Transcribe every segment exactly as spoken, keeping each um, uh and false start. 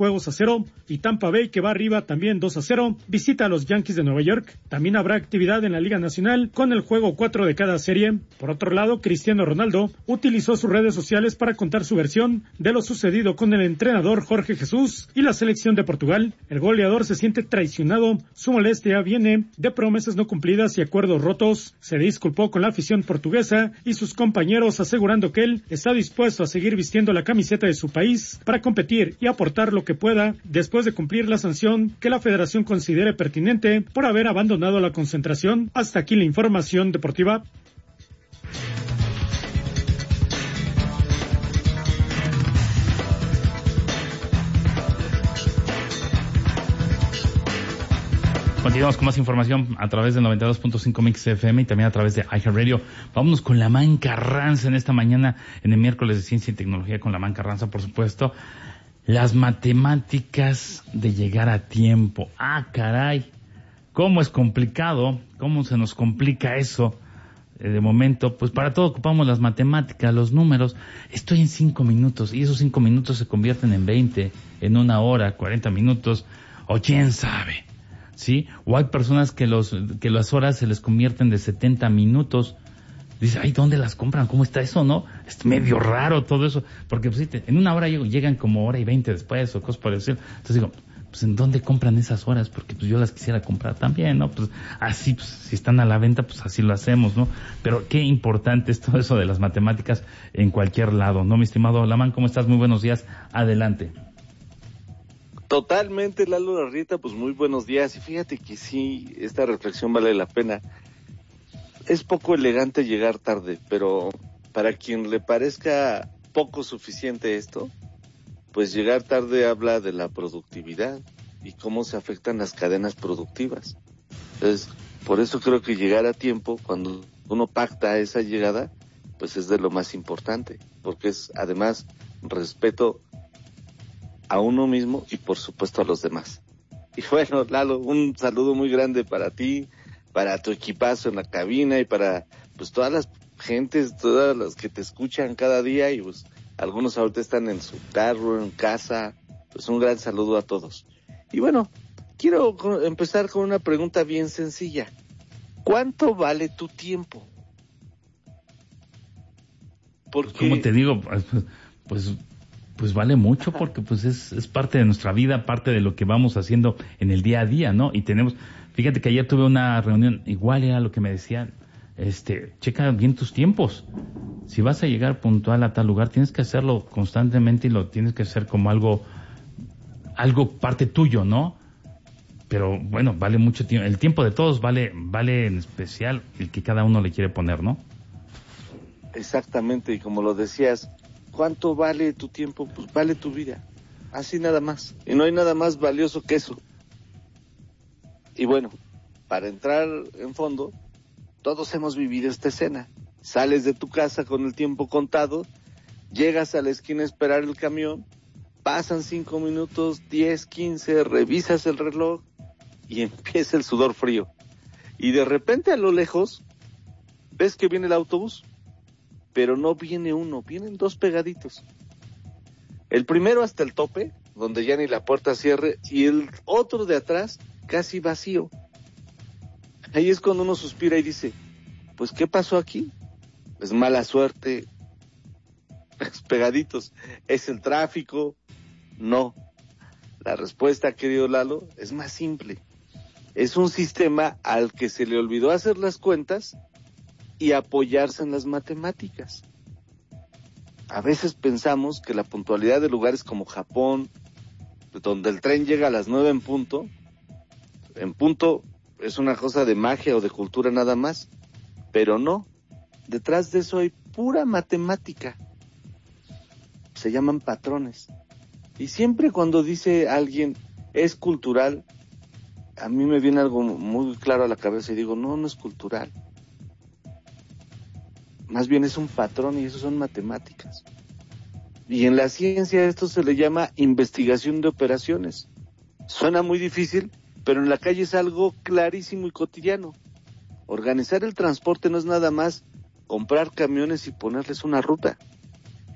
juegos a cero, y Tampa Bay, que va arriba también dos a cero, visita a los Yankees de Nueva York. También habrá actividad en la Liga Nacional con el juego cuatro de cada serie. Por otro lado, Cristiano Ronaldo utilizó sus redes sociales para contar su versión de lo sucedido con el entrenador Jorge Jesús y la selección de Portugal. El goleador se siente traicionado, su molestia viene de promesas no cumplidas y acuerdos rotos. Se disculpó con la afición portuguesa y sus compañeros, asegurando que él está dispuesto a seguir vistiendo la camiseta de su país para competir y aportar lo que pueda después de cumplir la sanción que la federación considere pertinente por haber abandonado la concentración. Hasta aquí la información deportiva. Continuamos con más información a través de noventa y dos punto cinco Mix F M y también a través de iHeartRadio. Vámonos con Lamán Carranza en esta mañana, en el miércoles de Ciencia y Tecnología con Lamán Carranza, por supuesto. Las matemáticas de llegar a tiempo. Ah, caray. ¿Cómo es complicado? ¿Cómo se nos complica eso? Eh, de momento, pues para todo ocupamos las matemáticas, los números. Estoy en cinco minutos y esos cinco minutos se convierten en veinte, en una hora, cuarenta minutos, o quién sabe. ¿Sí? O hay personas que los que las horas se les convierten de setenta minutos. Dice, ay, ¿dónde las compran? ¿Cómo está eso, no? Es medio raro todo eso, porque pues, sí, en una hora llegan como hora y veinte después, o cosas por decir. Entonces digo, pues ¿en dónde compran esas horas? Porque pues yo las quisiera comprar también, ¿no? Pues así, pues si están a la venta, pues así lo hacemos, ¿no? Pero qué importante es todo eso de las matemáticas en cualquier lado, ¿no? Mi estimado Lamán, ¿cómo estás? Muy buenos días, adelante. Totalmente, Lalo Larrieta, pues muy buenos días. Y fíjate que sí, esta reflexión vale la pena. Es poco elegante llegar tarde, pero para quien le parezca poco suficiente esto, pues llegar tarde habla de la productividad y cómo se afectan las cadenas productivas. Entonces, por eso creo que llegar a tiempo, cuando uno pacta esa llegada, pues es de lo más importante, porque es además respeto a uno mismo y por supuesto a los demás. Y bueno, Lalo, un saludo muy grande para ti, para tu equipazo en la cabina y para pues todas las gentes, todas las que te escuchan cada día y pues algunos ahorita están en su carro, en casa, pues un gran saludo a todos. Y bueno, quiero empezar con una pregunta bien sencilla. ¿Cuánto vale tu tiempo? Porque... ¿Cómo te digo? Pues... pues vale mucho porque pues es, es parte de nuestra vida, parte de lo que vamos haciendo en el día a día, ¿no? Y tenemos, fíjate que ayer tuve una reunión, igual era lo que me decían, este, checa bien tus tiempos. Si vas a llegar puntual a tal lugar, tienes que hacerlo constantemente y lo tienes que hacer como algo, algo parte tuyo, ¿no? Pero bueno, vale mucho tiempo. El tiempo de todos vale, vale en especial el que cada uno le quiere poner, ¿no? Exactamente, y como lo decías, ¿cuánto vale tu tiempo? Pues vale tu vida. Así nada más. Y no hay nada más valioso que eso. Y bueno, para entrar en fondo, todos hemos vivido esta escena. Sales de tu casa con el tiempo contado, llegas a la esquina a esperar el camión, pasan cinco minutos, diez, quince, revisas el reloj y empieza el sudor frío. Y de repente a lo lejos, ves que viene el autobús. Pero no viene uno, vienen dos pegaditos. El primero hasta el tope, donde ya ni la puerta cierre, y el otro de atrás, casi vacío. Ahí es cuando uno suspira y dice, pues ¿qué pasó aquí? Es mala suerte, es pegaditos, es el tráfico. No, la respuesta, querido Lalo, es más simple. Es un sistema al que se le olvidó hacer las cuentas y apoyarse en las matemáticas. A veces pensamos que la puntualidad de lugares como Japón, donde el tren llega a las nueve en punto, en punto es una cosa de magia o de cultura nada más, pero no, detrás de eso hay pura matemática. Se llaman patrones. Y siempre cuando dice alguien es cultural, a mí me viene algo muy claro a la cabeza y digo, no, no es cultural. Más bien es un patrón y eso son matemáticas. Y en la ciencia esto se le llama investigación de operaciones. Suena muy difícil, pero en la calle es algo clarísimo y cotidiano. Organizar el transporte no es nada más comprar camiones y ponerles una ruta.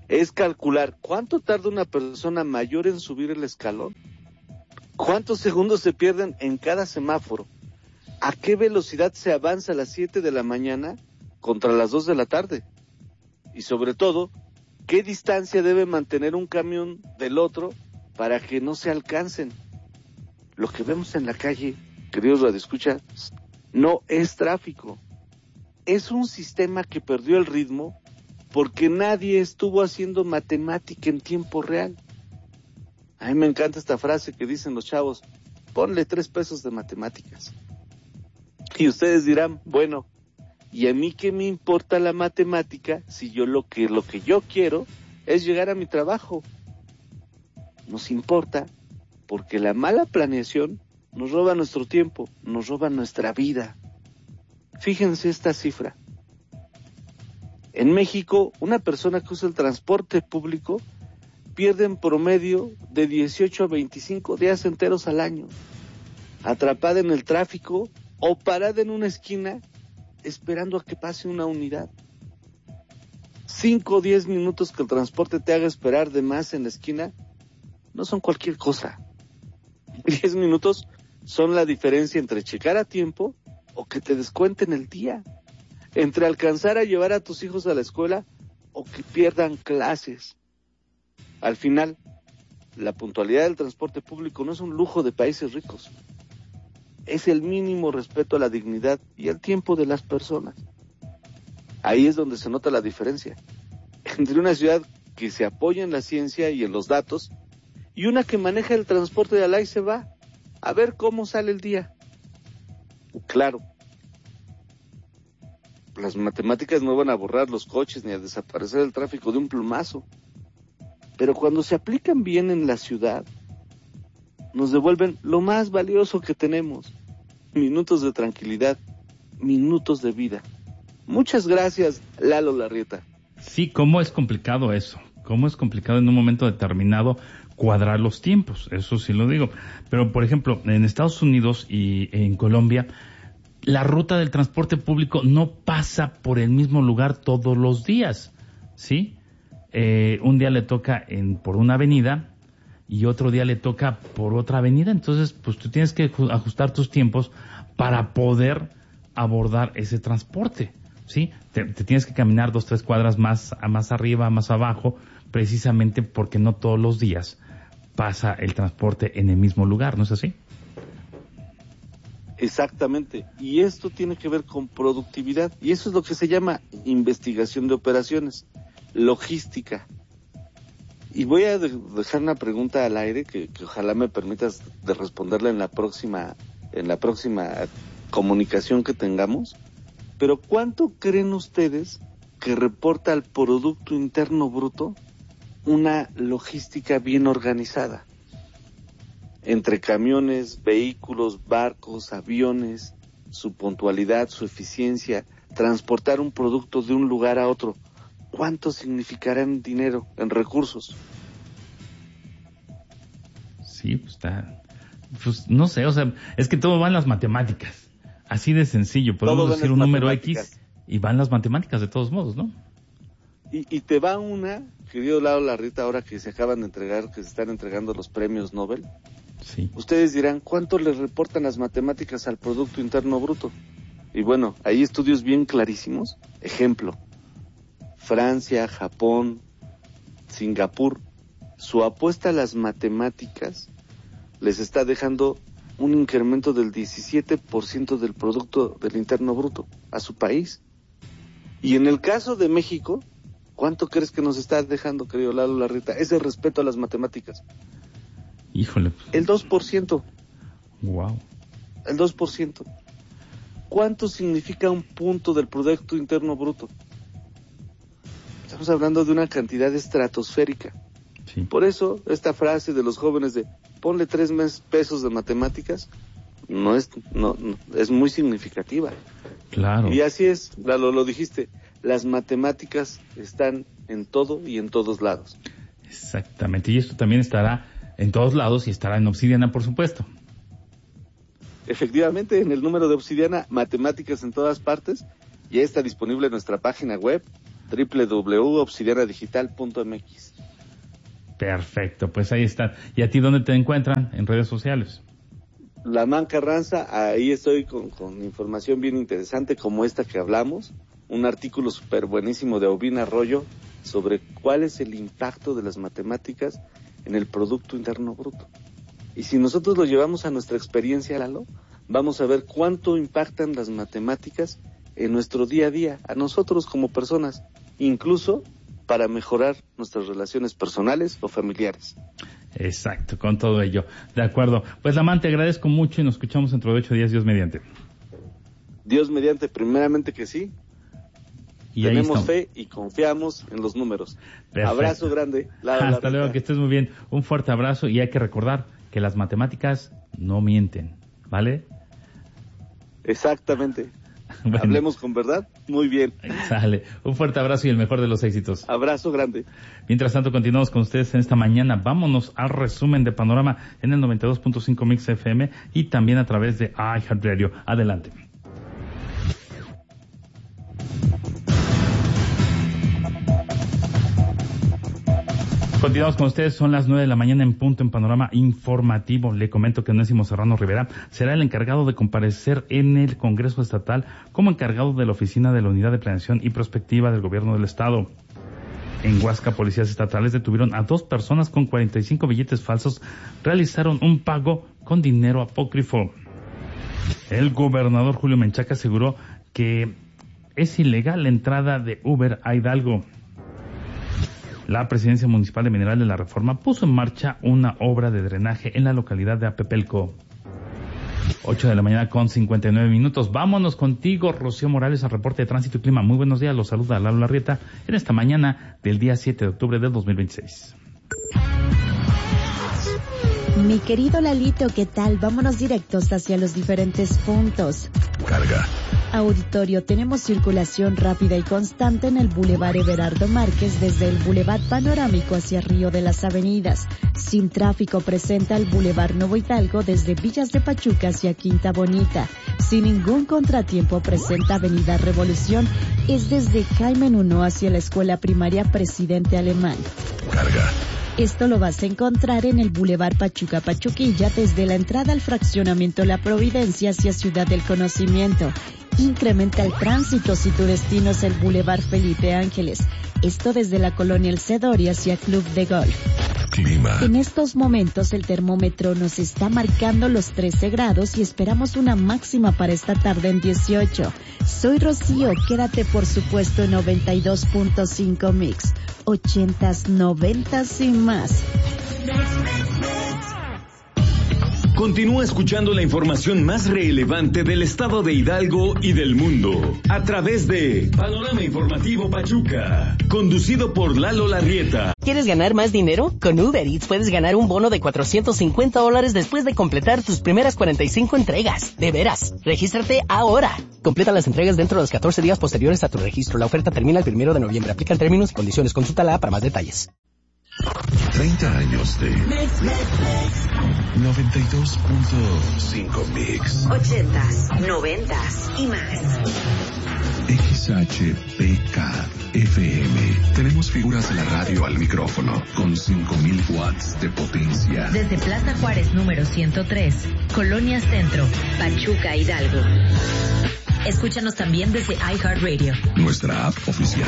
es calcular cuánto tarda una persona mayor en subir el escalón, cuántos segundos se pierden en cada semáforo, a qué velocidad se avanza a las siete de la mañana contra las dos de la tarde, y sobre todo, qué distancia debe mantener un camión del otro para que no se alcancen. Lo que vemos en la calle, queridos radioescuchas, no es tráfico, es un sistema que perdió el ritmo porque nadie estuvo haciendo matemática en tiempo real. A mí me encanta esta frase que dicen los chavos, ponle tres pesos de matemáticas. Y ustedes dirán, bueno, ¿y a mí qué me importa la matemática si yo lo que, lo que yo quiero es llegar a mi trabajo? Nos importa porque la mala planeación nos roba nuestro tiempo, nos roba nuestra vida. Fíjense esta cifra. En México, una persona que usa el transporte público pierde en promedio de dieciocho a veinticinco días enteros al año, atrapada en el tráfico o parada en una esquina esperando a que pase una unidad. Cinco o diez minutos que el transporte te haga esperar de más en la esquina no son cualquier cosa. Diez minutos son la diferencia entre checar a tiempo o que te descuenten el día, entre alcanzar a llevar a tus hijos a la escuela o que pierdan clases. Al final, la puntualidad del transporte público no es un lujo de países ricos, es el mínimo respeto a la dignidad y al tiempo de las personas. Ahí es donde se nota la diferencia entre una ciudad que se apoya en la ciencia y en los datos y una que maneja el transporte de ala y se va a ver cómo sale el día. Claro, las matemáticas no van a borrar los coches ni a desaparecer el tráfico de un plumazo, pero cuando se aplican bien en la ciudad, nos devuelven lo más valioso que tenemos: minutos de tranquilidad, minutos de vida. Muchas gracias, Lalo Larrieta. Sí, cómo es complicado eso, cómo es complicado en un momento determinado cuadrar los tiempos, eso sí lo digo. Pero, por ejemplo, en Estados Unidos y en Colombia, la ruta del transporte público no pasa por el mismo lugar todos los días, ¿sí? Eh, un día le toca en por una avenida y otro día le toca por otra avenida, entonces pues tú tienes que ajustar tus tiempos para poder abordar ese transporte, ¿sí? Te, te tienes que caminar dos, tres cuadras más, más arriba, más abajo, precisamente porque no todos los días pasa el transporte en el mismo lugar, ¿no es así? Exactamente, y esto tiene que ver con productividad, y eso es lo que se llama investigación de operaciones, logística. Y voy a dejar una pregunta al aire que, que ojalá me permitas de responderla en la próxima, en la próxima comunicación que tengamos. Pero ¿cuánto creen ustedes que reporta al Producto Interno Bruto una logística bien organizada? Entre camiones, vehículos, barcos, aviones, su puntualidad, su eficiencia, transportar un producto de un lugar a otro. ¿Cuánto significará en dinero, en recursos? Sí, pues está, pues no sé, o sea, es que todo va en las matemáticas. Así de sencillo, podemos decir un número X y van las matemáticas de todos modos, ¿no? Y, y te va una, querido Lalo Larrieta, ahora que se acaban de entregar, que se están entregando los premios Nobel. Sí. Ustedes dirán, ¿cuánto le reportan las matemáticas al Producto Interno Bruto? Y bueno, hay estudios bien clarísimos. Ejemplo, Francia, Japón, Singapur, su apuesta a las matemáticas les está dejando un incremento del diecisiete por ciento del Producto del Interno Bruto a su país. Y en el caso de México, ¿cuánto crees que nos está dejando, querido Lalo Larrieta, ese respeto a las matemáticas? Híjole. El dos por ciento. Wow. El dos por ciento. ¿Cuánto significa un punto del Producto Interno Bruto? Estamos hablando de una cantidad estratosférica. Sí. Por eso, esta frase de los jóvenes de ponle tres mes, pesos de matemáticas, no es, no, no, es muy significativa. Claro. Y así es, Lalo, lo dijiste, las matemáticas están en todo y en todos lados. Exactamente, y esto también estará en todos lados y estará en Obsidiana, por supuesto. Efectivamente, en el número de Obsidiana, matemáticas en todas partes, ya está disponible en nuestra página web, doble u doble u doble u punto obsidiana digital punto m x. Perfecto, pues ahí está. ¿Y a ti dónde te encuentran en redes sociales? La Man Carranza, ahí estoy con, con información bien interesante como esta que hablamos, un artículo súper buenísimo de Aubin Arroyo sobre cuál es el impacto de las matemáticas en el Producto Interno Bruto. Y si nosotros lo llevamos a nuestra experiencia, Lalo, vamos a ver cuánto impactan las matemáticas en nuestro día a día, a nosotros como personas, incluso para mejorar nuestras relaciones personales o familiares. Exacto, con todo ello. De acuerdo. Pues, Lamán, te agradezco mucho y nos escuchamos dentro de ocho días, Dios mediante. Dios mediante, primeramente que sí. Y tenemos fe y confiamos en los números. Perfecto. Abrazo grande. La, Hasta la luego, que estés muy bien. Un fuerte abrazo y hay que recordar que las matemáticas no mienten, ¿vale? Exactamente. Bueno. Hablemos con verdad. Muy bien. Sale. Un fuerte abrazo y el mejor de los éxitos. Abrazo grande. Mientras tanto, continuamos con ustedes en esta mañana. Vámonos al resumen de Panorama en el noventa y dos punto cinco Mix F M y también a través de iHeartRadio. Adelante. Continuamos con ustedes, son las nueve de la mañana en punto en Panorama Informativo. Le comento que Onésimo Serrano Rivera será el encargado de comparecer en el Congreso Estatal como encargado de la Oficina de la Unidad de Planeación y Prospectiva del Gobierno del Estado. En Huasca, policías estatales detuvieron a dos personas con cuarenta y cinco billetes falsos, realizaron un pago con dinero apócrifo. El gobernador Julio Menchaca aseguró que es ilegal la entrada de Uber a Hidalgo. La Presidencia Municipal de Mineral de la Reforma puso en marcha una obra de drenaje en la localidad de Apepelco. ocho de la mañana con cincuenta y nueve minutos. Vámonos contigo, Rocío Morales, al reporte de Tránsito y Clima. Muy buenos días, los saluda Lalo Larrieta en esta mañana del día siete de octubre del dos mil veintiséis. Mi querido Lalito, ¿qué tal? Vámonos directos hacia los diferentes puntos. Carga. Auditorio, tenemos circulación rápida y constante en el Boulevard Everardo Márquez desde el Boulevard Panorámico hacia Río de las Avenidas. Sin tráfico presenta el Boulevard Nuevo Hidalgo desde Villas de Pachuca hacia Quinta Bonita. Sin ningún contratiempo presenta Avenida Revolución, es desde Jaime Nuno hacia la Escuela Primaria Presidente Alemán. Carga. Esto lo vas a encontrar en el Boulevard Pachuca Pachuquilla desde la entrada al fraccionamiento La Providencia hacia Ciudad del Conocimiento. Incrementa el tránsito si tu destino es el Boulevard Felipe Ángeles. Esto desde la colonia El Cedori hacia Club de Golf. Clima. En estos momentos el termómetro nos está marcando los trece grados y esperamos una máxima para esta tarde en dieciocho. Soy Rocío, quédate por supuesto en noventa y dos punto cinco Mix. Ochentas, noventas y más. Continúa escuchando la información más relevante del estado de Hidalgo y del mundo a través de Panorama Informativo Pachuca, conducido por Lalo Larrieta. ¿Quieres ganar más dinero? Con Uber Eats puedes ganar un bono de cuatrocientos cincuenta dólares después de completar tus primeras cuarenta y cinco entregas. De veras, regístrate ahora. Completa las entregas dentro de los catorce días posteriores a tu registro. La oferta termina el primero de noviembre. Aplican términos y condiciones. Consúltala para más detalles. treinta años de noventa y dos punto cinco Mix. Ochentas, noventas y más. X H P K F M. Tenemos figuras de la radio al micrófono con cinco mil watts de potencia. Desde Plaza Juárez número ciento tres, Colonia Centro, Pachuca, Hidalgo. Escúchanos también desde iHeartRadio. Nuestra app oficial.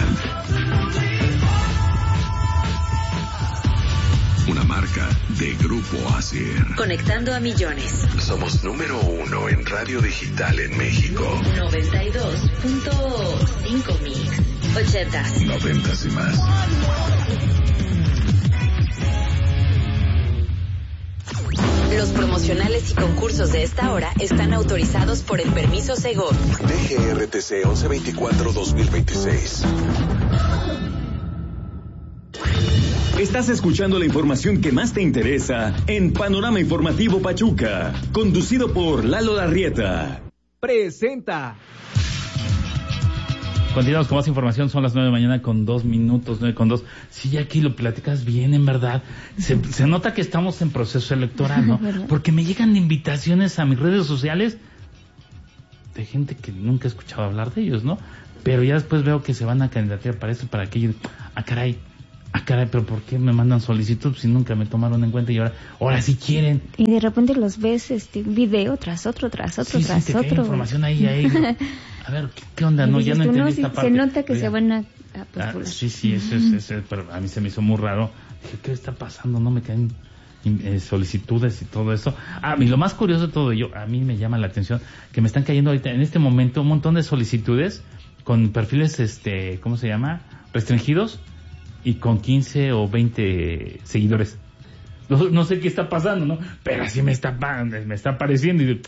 Una marca de Grupo Acer. Conectando a millones. Somos número uno en radio digital en México. noventa y dos punto cinco Mix. Ochentas. Noventas y más. Los promocionales y concursos de esta hora están autorizados por el permiso Segov. D G R T C once veinticuatro dos mil veintiséis. Estás escuchando la información que más te interesa en Panorama Informativo Pachuca, conducido por Lalo Larrieta. Presenta. Continuamos con más información, son las nueve de la mañana con dos minutos, nueve con dos. Sí, aquí lo platicas bien, en verdad. Se, se nota que estamos en proceso electoral, ¿no? Porque me llegan invitaciones a mis redes sociales de gente que nunca he escuchado hablar de ellos, ¿no? Pero ya después veo que se van a candidatear para esto, para aquello. Ah, caray, ah, caray, pero ¿por qué me mandan solicitud si nunca me tomaron en cuenta y ahora, ahora sí quieren? Y de repente los ves, este, un video tras otro, tras otro, sí, tras sí, te otro. cae información ahí, ahí. A ver, ¿qué, qué onda? No, ya no entendí no, esta sí, parte. Se nota que Oiga, se van a, a postular. Ah, sí, sí, eso es, eso es, pero a mí se me hizo muy raro. Dije, ¿qué está pasando? No me caen eh, solicitudes y todo eso. Ah, y lo más curioso de todo ello, a mí me llama la atención que me están cayendo ahorita, en este momento, un montón de solicitudes con perfiles, este, ¿cómo se llama? Restringidos y con quince o veinte seguidores. No, no sé qué está pasando, ¿no? Pero así me está, me está apareciendo y digo,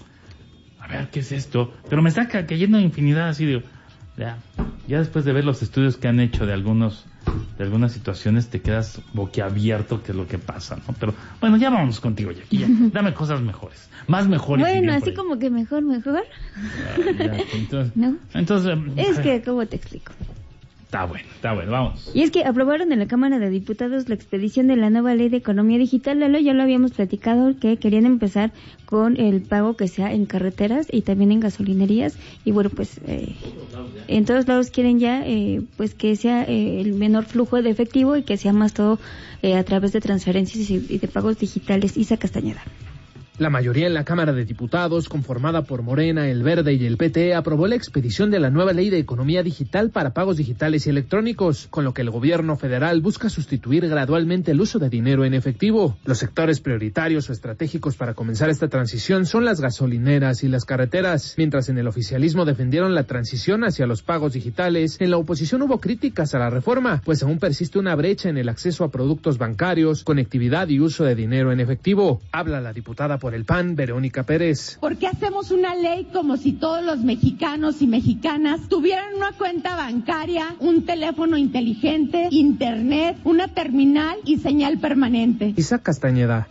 a ver, ¿qué es esto? Pero me está ca- cayendo infinidad así, digo, ya, ya después de ver los estudios que han hecho de algunos, de algunas situaciones, te quedas boquiabierto que es lo que pasa, ¿no? Pero, bueno, ya vamos contigo, Jackie, ya, dame cosas mejores, más mejores. Bueno, así como que mejor, mejor. Ah, ya, entonces, ¿no? Entonces, es que, ¿cómo te explico? Está bueno, está bueno, vamos. Y es que aprobaron en la Cámara de Diputados la expedición de la nueva ley de economía digital. Lalo, ya lo habíamos platicado, que querían empezar con el pago que sea en carreteras y también en gasolinerías. Y bueno, pues eh, en todos lados quieren ya eh, pues que sea eh, el menor flujo de efectivo y que sea más todo eh, a través de transferencias y, y de pagos digitales. Isa Castañeda. La mayoría en la Cámara de Diputados, conformada por Morena, El Verde y el P T, aprobó la expedición de la nueva ley de economía digital para pagos digitales y electrónicos, con lo que el gobierno federal busca sustituir gradualmente el uso de dinero en efectivo. Los sectores prioritarios o estratégicos para comenzar esta transición son las gasolineras y las carreteras. Mientras en el oficialismo defendieron la transición hacia los pagos digitales, en la oposición hubo críticas a la reforma, pues aún persiste una brecha en el acceso a productos bancarios, conectividad y uso de dinero en efectivo. Habla la diputada por el P A N, Verónica Pérez. ¿Por qué hacemos una ley como si todos los mexicanos y mexicanas tuvieran una cuenta bancaria, un teléfono inteligente, internet, una terminal y señal permanente? Isa Castañeda.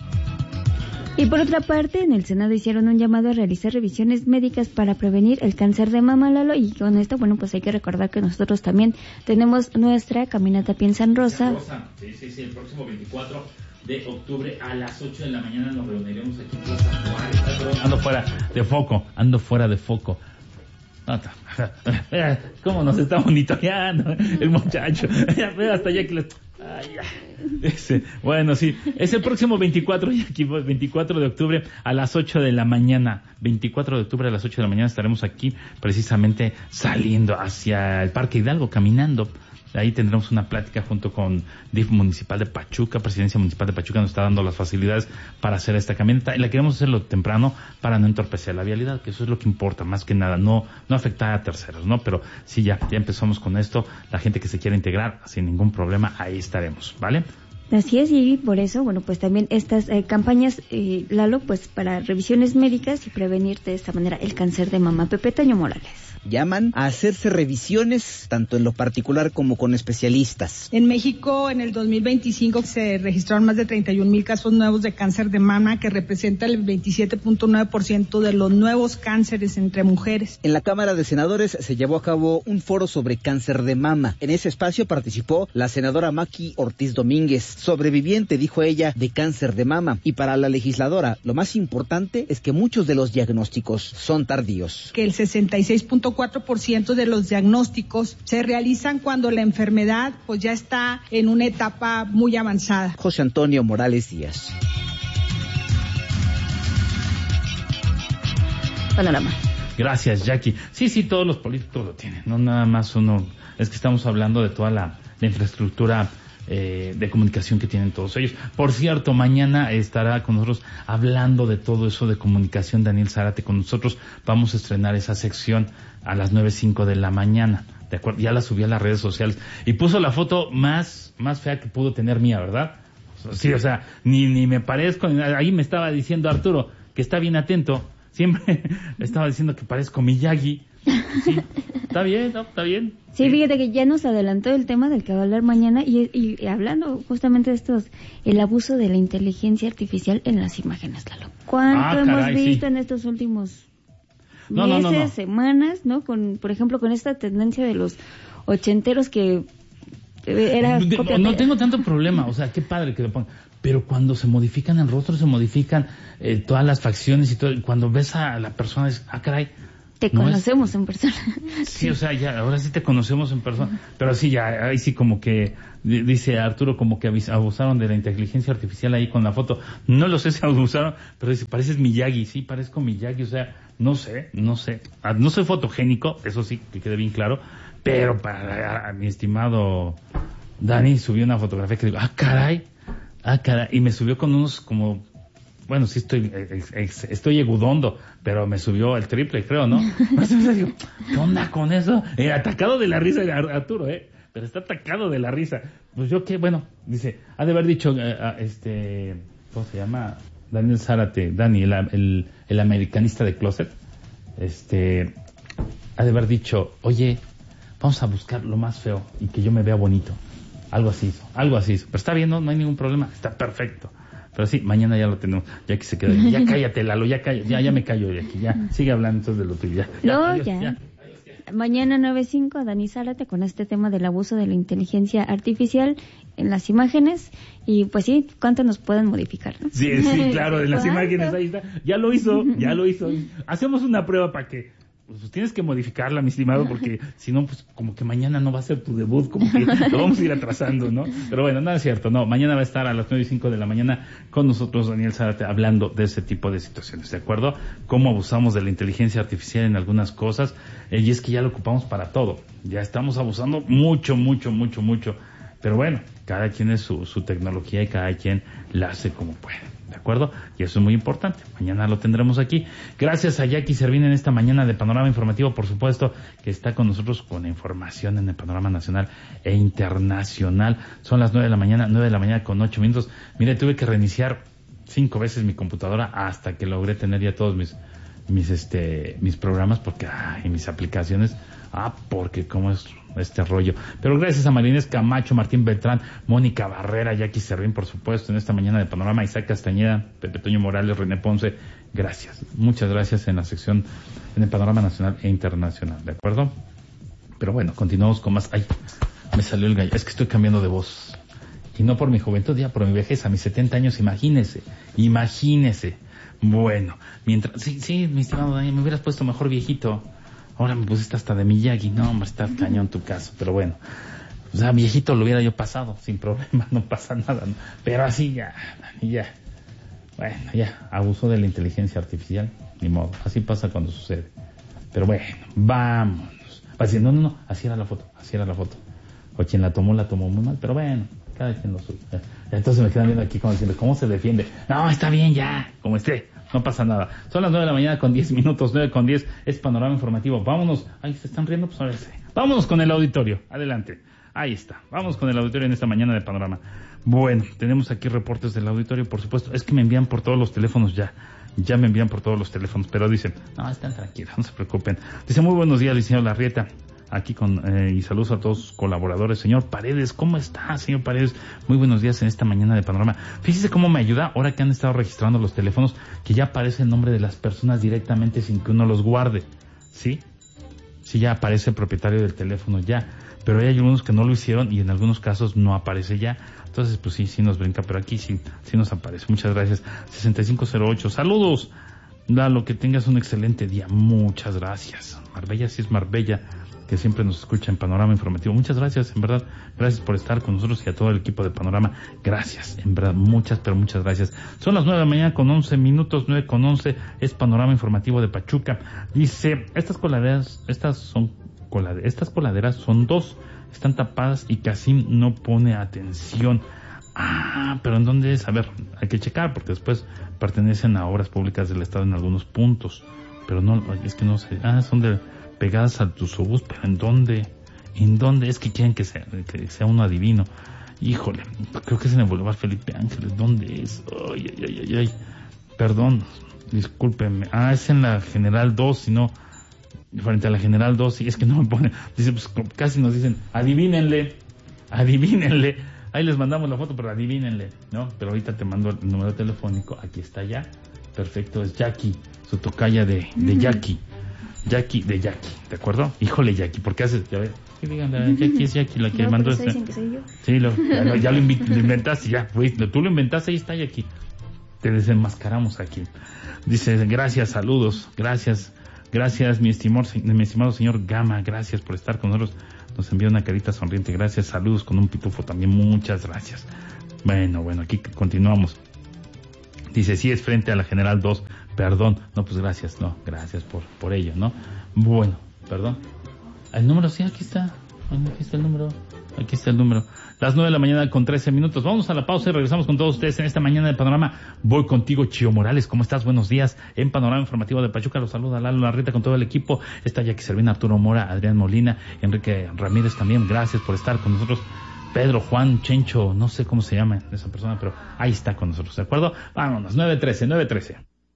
Y por otra parte, en el Senado hicieron un llamado a realizar revisiones médicas para prevenir el cáncer de mama, Lalo, y con esto, bueno, pues hay que recordar que nosotros también tenemos nuestra Caminata Piensa en Rosa. Rosa. Sí, sí, sí, el próximo veinticuatro de octubre a las ocho de la mañana nos reuniremos aquí en Plaza Juárez. Ando fuera de foco, ando fuera de foco. ¿Cómo nos está monitoreando el muchacho? Hasta ya que les... Ay, ese, bueno, sí, es el próximo veinticuatro, veinticuatro de octubre a las ocho de la mañana. veinticuatro de octubre a las ocho de la mañana estaremos aquí precisamente saliendo hacia el Parque Hidalgo, caminando. Ahí tendremos una plática junto con D I F Municipal de Pachuca, Presidencia Municipal de Pachuca nos está dando las facilidades para hacer esta caminata y la queremos hacerlo temprano para no entorpecer la vialidad, que eso es lo que importa más que nada, no no afectar a terceros, ¿no? Pero sí, ya, ya empezamos con esto, la gente que se quiera integrar sin ningún problema, ahí estaremos, ¿vale? Así es, y por eso, bueno, pues también estas eh, campañas, eh, Lalo, pues para revisiones médicas y prevenir de esta manera el cáncer de mama. Pepe Toño Morales. Llaman a hacerse revisiones, tanto en lo particular como con especialistas. En México, en el dos mil veinticinco, se registraron más de treinta y un mil casos nuevos de cáncer de mama, que representa el veintisiete punto nueve por ciento de los nuevos cánceres entre mujeres. En la Cámara de Senadores se llevó a cabo un foro sobre cáncer de mama. En ese espacio participó la senadora Maki Ortiz Domínguez, sobreviviente, dijo ella, de cáncer de mama. Y para la legisladora, lo más importante es que muchos de los diagnósticos son tardíos. Que el sesenta y seis punto cuatro por ciento de los diagnósticos se realizan cuando la enfermedad pues ya está en una etapa muy avanzada. José Antonio Morales Díaz. Panorama. Gracias, Jackie. Sí, sí, todos los políticos lo tienen, no nada más uno. Es que estamos hablando de toda la, la infraestructura eh, de comunicación que tienen todos ellos. Por cierto, mañana estará con nosotros hablando de todo eso de comunicación Daniel Zárate con nosotros. Vamos a estrenar esa sección a las nueve cinco de la mañana. De acuerdo, ya la subí a las redes sociales y puso la foto más más fea que pudo tener mía, ¿verdad? Sí, o sea, ni ni me parezco. Ahí me estaba diciendo Arturo que está bien atento. Siempre le estaba diciendo que parezco Miyagi. Sí, está bien, ¿no? Está bien. Sí, sí, fíjate que ya nos adelantó el tema del que va a hablar mañana y, y, y hablando justamente de estos, el abuso de la inteligencia artificial en las imágenes, Lalo. ¿Cuánto ah, hemos caray, visto sí. en estos últimos no, meses, no, no, no. semanas, ¿no? Con, por ejemplo, con esta tendencia de los ochenteros que era de, copia no pega. tengo tanto problema, o sea, qué padre que lo pongan. Pero cuando se modifican el rostro, se modifican eh, todas las facciones y todo, y cuando ves a la persona, dices, ah, caray, Te no conocemos es... en persona. Sí, o sea, ya, ahora sí te conocemos en persona. Pero sí, ya, ahí sí como que, dice Arturo, como que abusaron de la inteligencia artificial ahí con la foto. No lo sé si abusaron, pero dice, pareces Miyagi. Sí, parezco Miyagi, o sea, no sé, no sé. No soy fotogénico, eso sí, que quede bien claro. Pero para a, a mi estimado Dani subió una fotografía que digo, ah, caray, ah, caray. Y me subió con unos como... Bueno, sí estoy estoy egudondo, pero me subió el triple, creo, ¿no? Entonces digo, ¿qué onda con eso? Eh, atacado de la risa de Arturo, ¿eh? Pero está atacado de la risa. Pues yo qué, bueno, dice, ha de haber dicho, eh, este, ¿cómo se llama? Daniel Zárate, Dani, el, el, el americanista de closet, este, ha de haber dicho, oye, vamos a buscar lo más feo y que yo me vea bonito. Algo así hizo, algo así hizo. Pero está bien, no, no hay ningún problema, está perfecto. Pero sí, mañana ya lo tenemos. Ya que se queda. Ya cállate, Lalo, ya cállate, ya, ya me callo de aquí. Ya, sigue hablando entonces de lo tuyo. Ya, no, adiós, ya. ya. Mañana nueve cinco, Dani Zárate con este tema del abuso de la inteligencia artificial en las imágenes. Y pues sí, ¿cuánto nos pueden modificar, no? Sí, sí, claro, en las imágenes ahí está. Ya lo hizo, ya lo hizo. Hacemos una prueba para que... Pues tienes que modificarla, mi estimado, porque si no, pues como que mañana no va a ser tu debut, como que lo vamos a ir atrasando, ¿no? Pero bueno, nada es cierto, no, mañana va a estar a las nueve y cinco de la mañana con nosotros Daniel Zárate hablando de ese tipo de situaciones, ¿de acuerdo? Cómo abusamos de la inteligencia artificial en algunas cosas, eh, y es que ya lo ocupamos para todo, ya estamos abusando mucho, mucho, mucho, mucho, pero bueno, cada quien es su, su tecnología y cada quien la hace como puede. ¿De acuerdo? Y eso es muy importante. Mañana lo tendremos aquí. Gracias a Jackie Servín en esta mañana de Panorama Informativo, por supuesto, que está con nosotros con información en el panorama nacional e internacional. Son las nueve de la mañana, nueve de la mañana con ocho minutos. Mire, tuve que reiniciar cinco veces mi computadora hasta que logré tener ya todos mis mis este mis programas, porque ay, mis aplicaciones, ah, porque cómo es este rollo. Pero gracias a Marinés Camacho, Martín Beltrán, Mónica Barrera, Jackie Servín, por supuesto, en esta mañana de Panorama, Isaac Castañeda, Pepe Toño Morales, René Ponce, gracias, muchas gracias en la sección, en el Panorama Nacional e Internacional, ¿de acuerdo? Pero bueno, continuamos con más. Ay, me salió el gallo, es que estoy cambiando de voz, y no por mi juventud, ya por mi vejez, a mis setenta años, imagínese, imagínese. Bueno, mientras, sí, sí, mi estimado Daniel, me hubieras puesto mejor viejito. Ahora me pusiste hasta de Miyagi. No, hombre, está cañón tu caso, pero bueno. O sea, viejito lo hubiera yo pasado, sin problema, no pasa nada, ¿no? Pero así ya, ya. Bueno, ya, abusó de la inteligencia artificial, ni modo, así pasa cuando sucede. Pero bueno, vámonos. Así, no, no, no, así era la foto, así era la foto. O quien la tomó, la tomó muy mal, pero bueno, cada quien lo suyo. Entonces me quedan viendo aquí como diciendo, ¿cómo se defiende? No, está bien ya, como esté. No pasa nada. Son las nueve de la mañana con diez minutos, nueve con diez, es Panorama Informativo. Vámonos. Ay, ¿se están riendo? Pues ahora sí. Vámonos con el auditorio. Adelante. Ahí está. Vamos con el auditorio en esta mañana de Panorama. Bueno, tenemos aquí reportes del auditorio, por supuesto. Es que me envían por todos los teléfonos ya. Ya me envían por todos los teléfonos, pero dicen, no, están tranquilos, no se preocupen. Dice, muy buenos días, licenciado Larrieta. Aquí con, eh, y saludos a todos sus colaboradores. Señor Paredes, ¿cómo está, señor Paredes? Muy buenos días en esta mañana de Panorama. Fíjese cómo me ayuda, ahora que han estado registrando los teléfonos, que ya aparece el nombre de las personas directamente sin que uno los guarde. ¿Sí? Sí, ya aparece el propietario del teléfono ya. Pero hay algunos que no lo hicieron y en algunos casos no aparece ya. Entonces, pues sí, sí nos brinca, pero aquí sí, sí nos aparece. Muchas gracias. sesenta y cinco cero ocho. Saludos. Lalo, que tengas un excelente día. Muchas gracias. Marbella, sí es Marbella, que siempre nos escucha en Panorama Informativo. Muchas gracias, en verdad, gracias por estar con nosotros y a todo el equipo de Panorama. Gracias, en verdad, muchas, pero muchas gracias. Son las nueve de la mañana con once minutos, nueve con once, es Panorama Informativo de Pachuca. Dice, estas coladeras, estas son coladeras, estas coladeras son dos, están tapadas y casi no pone atención. Ah, pero ¿en dónde es? A ver, hay que checar, porque después pertenecen a obras públicas del Estado en algunos puntos, pero no, es que no sé, ah, son de... pegadas al Tuzobús, pero ¿en dónde? ¿En dónde? Es que quieren que sea, que sea uno adivino. Híjole, creo que es en el Boulevard Felipe Ángeles. ¿Dónde es? Ay, ay, ay, ay, ay. Perdón, discúlpenme. Ah, es en la General dos, si no, frente a la General dos, y es que no me ponen. Dice, pues casi nos dicen, adivínenle, adivínenle. Ahí les mandamos la foto, pero adivínenle, ¿no? Pero ahorita te mando el número telefónico, aquí está ya. Perfecto, es Jackie, su tocaya de, de Jackie. Jackie de Jackie, ¿de acuerdo? Híjole, Jackie, ¿por qué haces? Ya ves, sí, digan, Jackie es Jackie la que no, mandó este. este. Que soy yo. Sí, lo, ya, lo, ya lo, invi- lo inventaste, ya, güey, tú lo inventaste, ahí está Jackie. Te desenmascaramos aquí. Dice, gracias, saludos, gracias. Gracias, mi estimado, mi estimado señor Gama, gracias por estar con nosotros. Nos envía una carita sonriente, gracias. Saludos con un pitufo también, muchas gracias. Bueno, bueno, aquí continuamos. Dice, sí es frente a la General dos, perdón. No, pues gracias, no, gracias por, por ello, ¿no? Bueno, perdón. El número, sí, aquí está. Aquí está el número. Aquí está el número. Las nueve de la mañana con trece minutos. Vamos a la pausa y regresamos con todos ustedes en esta mañana de Panorama. Voy contigo, Chío Morales. ¿Cómo estás? Buenos días. En Panorama Informativo de Pachuca los saluda Lalo Larreta con todo el equipo. Está Jackie Servina, Arturo Mora, Adrián Molina, Enrique Ramírez también. Gracias por estar con nosotros. Pedro, Juan, Chencho, no sé cómo se llama esa persona, pero ahí está con nosotros, ¿de acuerdo? Vámonos, nueve trece, nueve trece.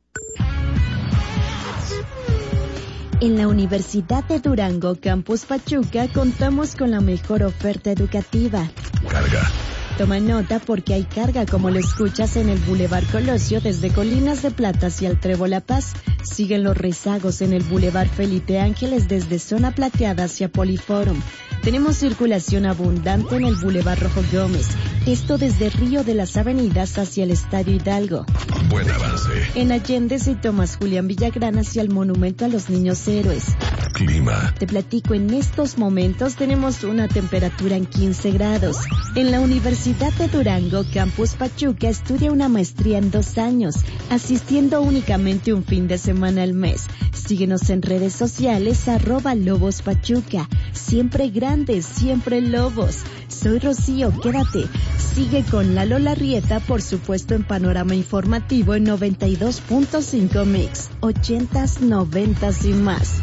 En la Universidad de Durango, Campus Pachuca, contamos con la mejor oferta educativa. Carga. Toma nota porque hay carga como lo escuchas en el Boulevard Colosio desde Colinas de Plata hacia el Trevo La Paz. Siguen los rezagos en el Boulevard Felipe Ángeles desde Zona Plateada hacia Poliforum. Tenemos circulación abundante en el Boulevard Rojo Gómez. Esto desde Río de las Avenidas hacia el Estadio Hidalgo. Buen avance. En Allende y Tomás Julián Villagrán hacia el Monumento a los Niños Héroes. Clima. Te platico, en estos momentos tenemos una temperatura en quince grados. En la Universidad de Durango, Campus Pachuca, estudia una maestría en dos años, asistiendo únicamente un fin de semana al mes. Síguenos en redes sociales, arroba Lobos Pachuca. Siempre grandes, siempre lobos. Soy Rocío, quédate. Sigue con Lalo Larrieta, por supuesto, en Panorama Informativo en noventa y dos punto cinco Mix. Ochentas, noventas y más.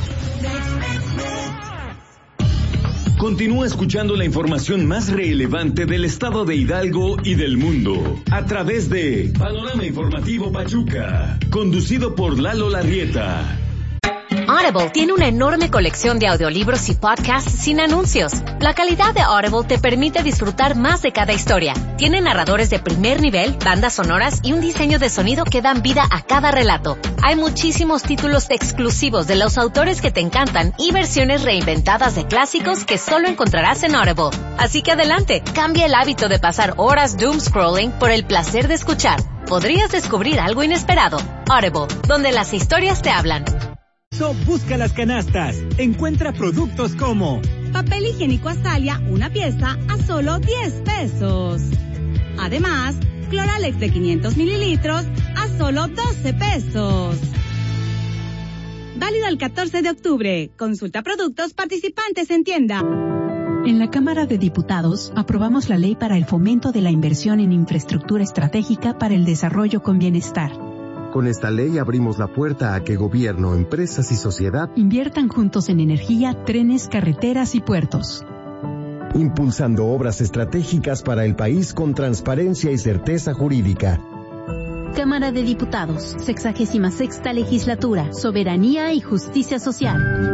Continúa escuchando la información más relevante del estado de Hidalgo y del mundo a través de Panorama Informativo Pachuca, conducido por Lalo Larrieta. Audible tiene una enorme colección de audiolibros y podcasts sin anuncios. La calidad de Audible te permite disfrutar más de cada historia. Tiene narradores de primer nivel, bandas sonoras y un diseño de sonido que dan vida a cada relato. Hay muchísimos títulos exclusivos de los autores que te encantan y versiones reinventadas de clásicos que solo encontrarás en Audible. Así que adelante, cambia el hábito de pasar horas doom scrolling por el placer de escuchar. Podrías descubrir algo inesperado. Audible, donde las historias te hablan. Busca las canastas. Encuentra productos como papel higiénico Astalia, una pieza a solo diez pesos. Además, Cloralex de quinientos mililitros a solo doce pesos. Válido el catorce de octubre. Consulta productos participantes en tienda. En la Cámara de Diputados aprobamos la ley para el fomento de la inversión en infraestructura estratégica para el desarrollo con bienestar. Con esta ley abrimos la puerta a que gobierno, empresas y sociedad inviertan juntos en energía, trenes, carreteras y puertos. Impulsando obras estratégicas para el país con transparencia y certeza jurídica. Cámara de Diputados, sexagésima sexta legislatura, soberanía y justicia social.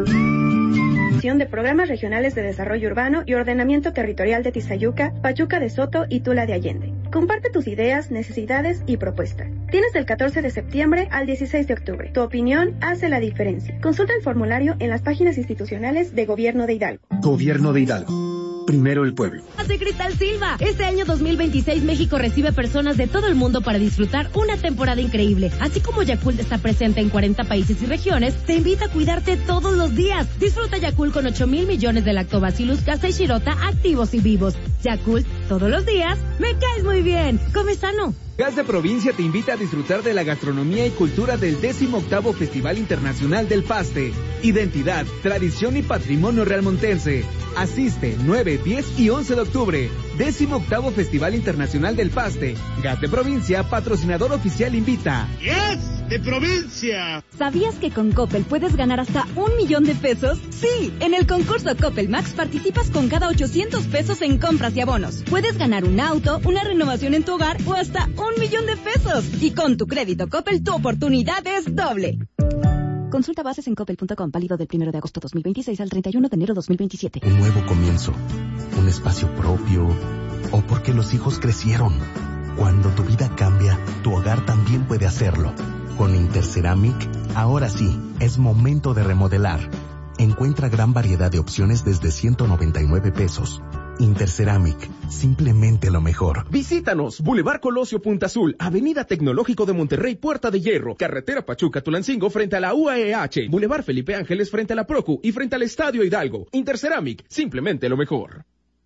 De Programas Regionales de Desarrollo Urbano y Ordenamiento Territorial de Tizayuca, Pachuca de Soto y Tula de Allende. Comparte tus ideas, necesidades y propuestas. Tienes del catorce de septiembre al dieciséis de octubre. Tu opinión hace la diferencia. Consulta el formulario en las páginas institucionales de Gobierno de Hidalgo. Gobierno de Hidalgo. Primero el pueblo. Soy Cristal Silva. Este año dos mil veintiséis México recibe personas de todo el mundo para disfrutar una temporada increíble. Así como Yakult está presente en cuarenta países y regiones, te invita a cuidarte todos los días. Disfruta Yakult con ocho mil millones de lactobacillus casa y shirota activos y vivos. Yakult, todos los días, me caes muy bien. Come sano. Gas de Provincia te invita a disfrutar de la gastronomía y cultura del décimo octavo Festival Internacional del Paste. Identidad, tradición y patrimonio realmontense. Asiste nueve, diez y once de octubre. décimo octavo Festival Internacional del Paste. Gas de Provincia, patrocinador oficial, invita. ¡Gas de Provincia! ¿Sabías que con Coppel puedes ganar hasta un millón de pesos? Sí, en el concurso Coppel Max participas con cada ochocientos pesos en compras y abonos. Puedes ganar un auto, una renovación en tu hogar o hasta un millón de pesos. Y con tu crédito Coppel, tu oportunidad es doble. Consulta bases en coppel punto com, válido del primero de agosto dos mil veintiséis al treinta y uno de enero dos mil veintisiete. Un nuevo comienzo, un espacio propio, o porque los hijos crecieron. Cuando tu vida cambia, tu hogar también puede hacerlo. Con Interceramic, ahora sí, es momento de remodelar. Encuentra gran variedad de opciones desde ciento noventa y nueve pesos. Interceramic, simplemente lo mejor. Visítanos, Boulevard Colosio Punta Azul, Avenida Tecnológico de Monterrey, Puerta de Hierro, Carretera Pachuca Tulancingo frente a la U A E H, Boulevard Felipe Ángeles frente a la Procu y frente al Estadio Hidalgo. Interceramic, simplemente lo mejor.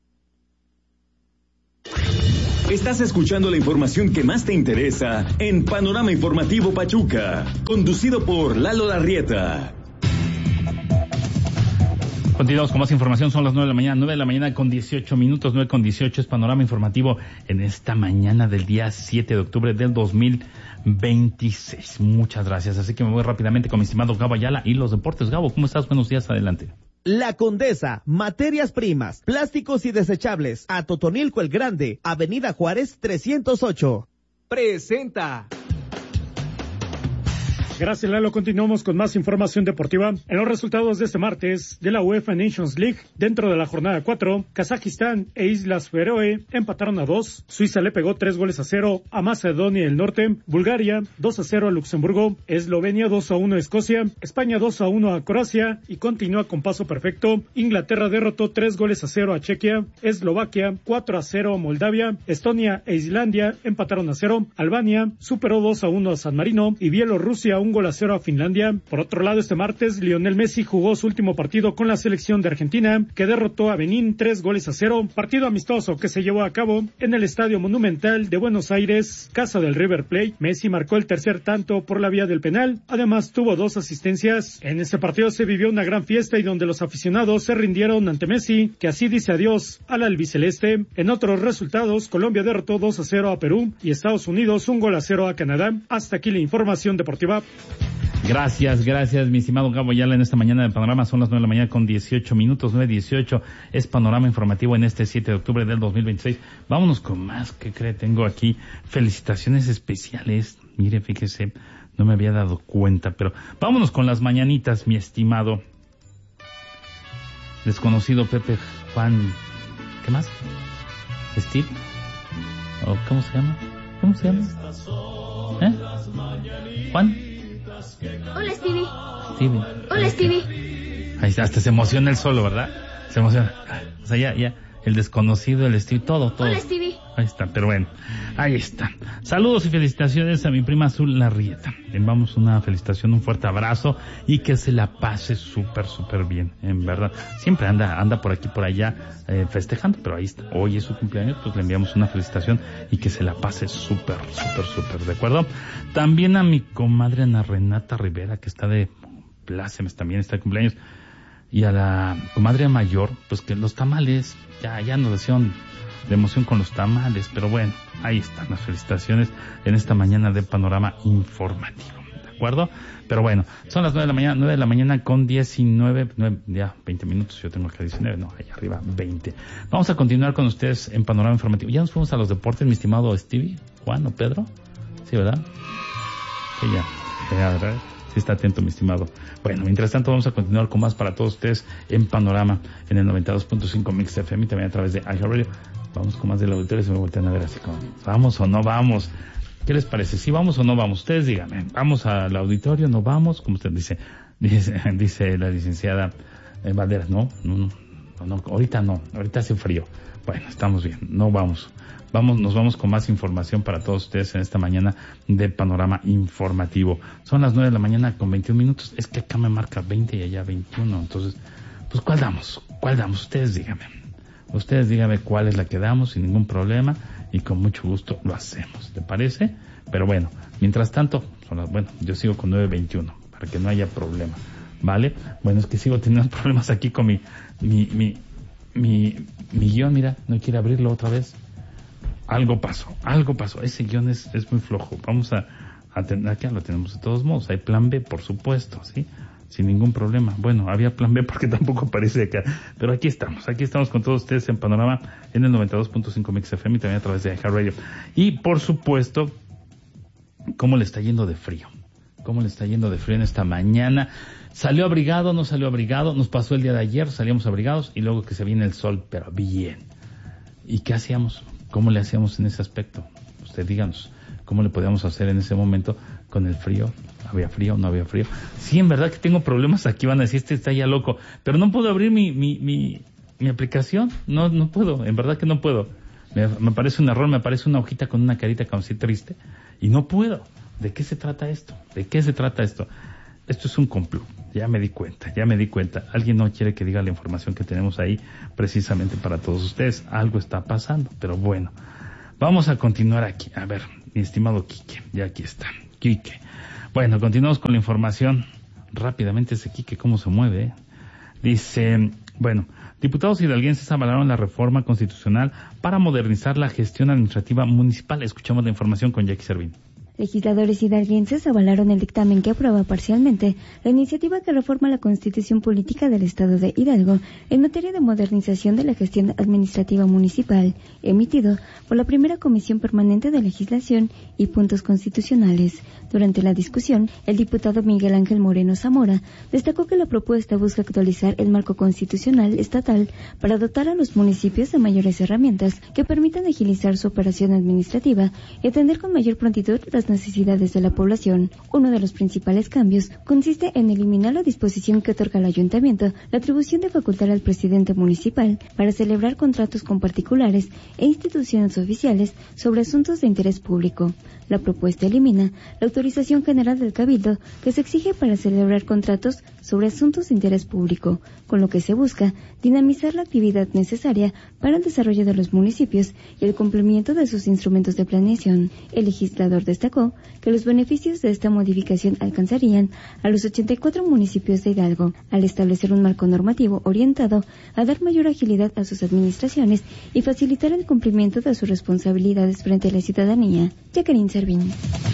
Estás escuchando la información que más te interesa en Panorama Informativo Pachuca, conducido por Lalo Larrieta. Continuamos con más información, son las nueve de la mañana, nueve de la mañana con dieciocho minutos, nueve con dieciocho es Panorama Informativo en esta mañana del día siete de octubre del dos mil veintiséis. Muchas gracias, así que me voy rápidamente con mi estimado Gabo Ayala y los deportes. Gabo, ¿cómo estás? Buenos días, adelante. La Condesa, materias primas, plásticos y desechables, a Totonilco el Grande, Avenida Juárez trescientos ocho. Presenta. Gracias, Lalo. Continuamos con más información deportiva. En los resultados de este martes de la UEFA Nations League, dentro de la jornada cuatro, Kazajistán e Islas Feroe empataron a dos. Suiza le pegó tres goles a cero a Macedonia del Norte. Bulgaria dos a cero a Luxemburgo. Eslovenia dos a uno a Escocia. España dos a uno a Croacia y continúa con paso perfecto. Inglaterra derrotó tres goles a cero a Chequia. Eslovaquia cuatro a cero a Moldavia. Estonia e Islandia empataron a cero. Albania superó dos a uno a San Marino y Bielorrusia un gol a cero a Finlandia. Por otro lado, este martes, Lionel Messi jugó su último partido con la selección de Argentina, que derrotó a Benín tres goles a cero. Partido amistoso que se llevó a cabo en el Estadio Monumental de Buenos Aires, casa del River Plate. Messi marcó el tercer tanto por la vía del penal. Además, tuvo dos asistencias. En este partido se vivió una gran fiesta y donde los aficionados se rindieron ante Messi, que así dice adiós al albiceleste. En otros resultados, Colombia derrotó dos a cero a Perú y Estados Unidos un gol a cero a Canadá. Hasta aquí la información deportiva. Gracias, gracias, mi estimado Gabo Ayala. En esta mañana de Panorama son las nueve de la mañana con dieciocho minutos, nueve dieciocho es Panorama Informativo en este siete de octubre del dos mil veintiséis. Vámonos con más, ¿qué cree? Tengo aquí felicitaciones especiales. Mire, fíjese, no me había dado cuenta, pero vámonos con las mañanitas, mi estimado desconocido Pepe Juan. ¿Qué más? ¿Steve? ¿O cómo se llama? ¿Cómo se llama? ¿Eh? ¿Juan? Hola, Stevie. Stevie. Hola, Stevie. Ahí está, hasta se emociona él solo, ¿verdad? Se emociona. O sea, ya, ya, el desconocido, el Stevie, todo, todo. Hola, Stevie. Ahí está, pero bueno, ahí está. Saludos y felicitaciones a mi prima Azul Larrieta. Le enviamos una felicitación, un fuerte abrazo y que se la pase súper, súper bien, en verdad. Siempre anda, anda por aquí, por allá, eh, festejando, pero ahí está. Hoy es su cumpleaños, pues le enviamos una felicitación y que se la pase súper, súper, súper, ¿de acuerdo? También a mi comadre Ana Renata Rivera, que está de plácemes, también está de cumpleaños. Y a la comadre mayor, pues que los tamales, ya, ya nos decían de emoción con los tamales, pero bueno, ahí están las felicitaciones en esta mañana de Panorama Informativo, ¿de acuerdo? Pero bueno, son las nueve de la mañana, nueve de la mañana con diecinueve, nueve, ya veinte minutos, yo tengo acá diecinueve, no, allá arriba veinte. Vamos a continuar con ustedes en Panorama Informativo. Ya nos fuimos a los deportes, mi estimado Stevie, Juan o Pedro, ¿sí, verdad? Sí, ya, ya, ¿verdad? Sí, está atento, mi estimado. Bueno, mientras tanto vamos a continuar con más para todos ustedes en Panorama, en el noventa y dos punto cinco Mix F M y también a través de iHeartRadio. Vamos con más del auditorio y se me voltean a ver así como, ¿vamos o no vamos? ¿Qué les parece? ¿Sí vamos o no vamos? Ustedes díganme, ¿vamos al auditorio? ¿No vamos? Como usted dice, dice, dice la licenciada eh, Valderas, ¿no? No, no, no, ahorita no, ahorita hace frío. Bueno, estamos bien, no vamos. Vamos, nos vamos con más información para todos ustedes en esta mañana de Panorama Informativo. Son las nueve de la mañana con veintiún minutos. Es que acá me marca veinte y allá veintiuno. Entonces, pues, ¿cuál damos? ¿Cuál damos? Ustedes díganme. Ustedes díganme cuál es la que damos sin ningún problema y con mucho gusto lo hacemos. ¿Te parece? Pero bueno, mientras tanto, son las, bueno, yo sigo con nueve veintiuno para que no haya problema. ¿Vale? Bueno, es que sigo teniendo problemas aquí con mi, mi, mi, mi, mi guión. Mira, no quiere abrirlo otra vez. Algo pasó, algo pasó. Ese guión es, es muy flojo. Vamos a, a tener, aquí lo tenemos de todos modos. Hay plan B, por supuesto, ¿sí? Sin ningún problema. Bueno, había plan B porque tampoco aparece acá. Pero aquí estamos, aquí estamos con todos ustedes en Panorama en el noventa y dos punto cinco Mix F M y también a través de iHeartRadio. Y por supuesto, ¿cómo le está yendo de frío? ¿Cómo le está yendo de frío en esta mañana? ¿Salió abrigado? ¿No salió abrigado? Nos pasó el día de ayer, salíamos abrigados y luego que se viene el sol, pero bien. ¿Y qué hacíamos? ¿Cómo le hacíamos en ese aspecto? Usted díganos, ¿cómo le podíamos hacer en ese momento con el frío? ¿Había frío? ¿No había frío? Sí, en verdad que tengo problemas aquí, van a decir, este está ya loco. Pero no puedo abrir mi, mi, mi, mi aplicación, no no puedo, en verdad que no puedo. Me, me parece un error, me parece una hojita con una carita como así triste y no puedo. ¿De qué se trata esto? ¿De qué se trata esto? Esto es un complot, ya me di cuenta, ya me di cuenta. Alguien no quiere que diga la información que tenemos ahí precisamente para todos ustedes. Algo está pasando, pero bueno. Vamos a continuar aquí. A ver, mi estimado Quique, ya aquí está. Quique. Bueno, continuamos con la información. Rápidamente ese Quique, ¿cómo se mueve? ¿eh? Dice, bueno, diputados hidalguenses avalaron la reforma constitucional para modernizar la gestión administrativa municipal. Escuchamos la información con Jackie Servín. Legisladores hidalguenses avalaron el dictamen que aprueba parcialmente la iniciativa que reforma la Constitución Política del Estado de Hidalgo en materia de modernización de la gestión administrativa municipal, emitido por la primera Comisión Permanente de Legislación y Puntos Constitucionales. Durante la discusión, el diputado Miguel Ángel Moreno Zamora destacó que la propuesta busca actualizar el marco constitucional estatal para dotar a los municipios de mayores herramientas que permitan agilizar su operación administrativa y atender con mayor prontitud las necesidades de la población. Uno de los principales cambios consiste en eliminar la disposición que otorga al ayuntamiento la atribución de facultar al presidente municipal para celebrar contratos con particulares e instituciones oficiales sobre asuntos de interés público. La propuesta elimina la autorización general del Cabildo que se exige para celebrar contratos sobre asuntos de interés público, con lo que se busca dinamizar la actividad necesaria para el desarrollo de los municipios y el cumplimiento de sus instrumentos de planeación. El legislador destacó que los beneficios de esta modificación alcanzarían a los ochenta y cuatro municipios de Hidalgo, al establecer un marco normativo orientado a dar mayor agilidad a sus administraciones y facilitar el cumplimiento de sus responsabilidades frente a la ciudadanía. Jacqueline Servín.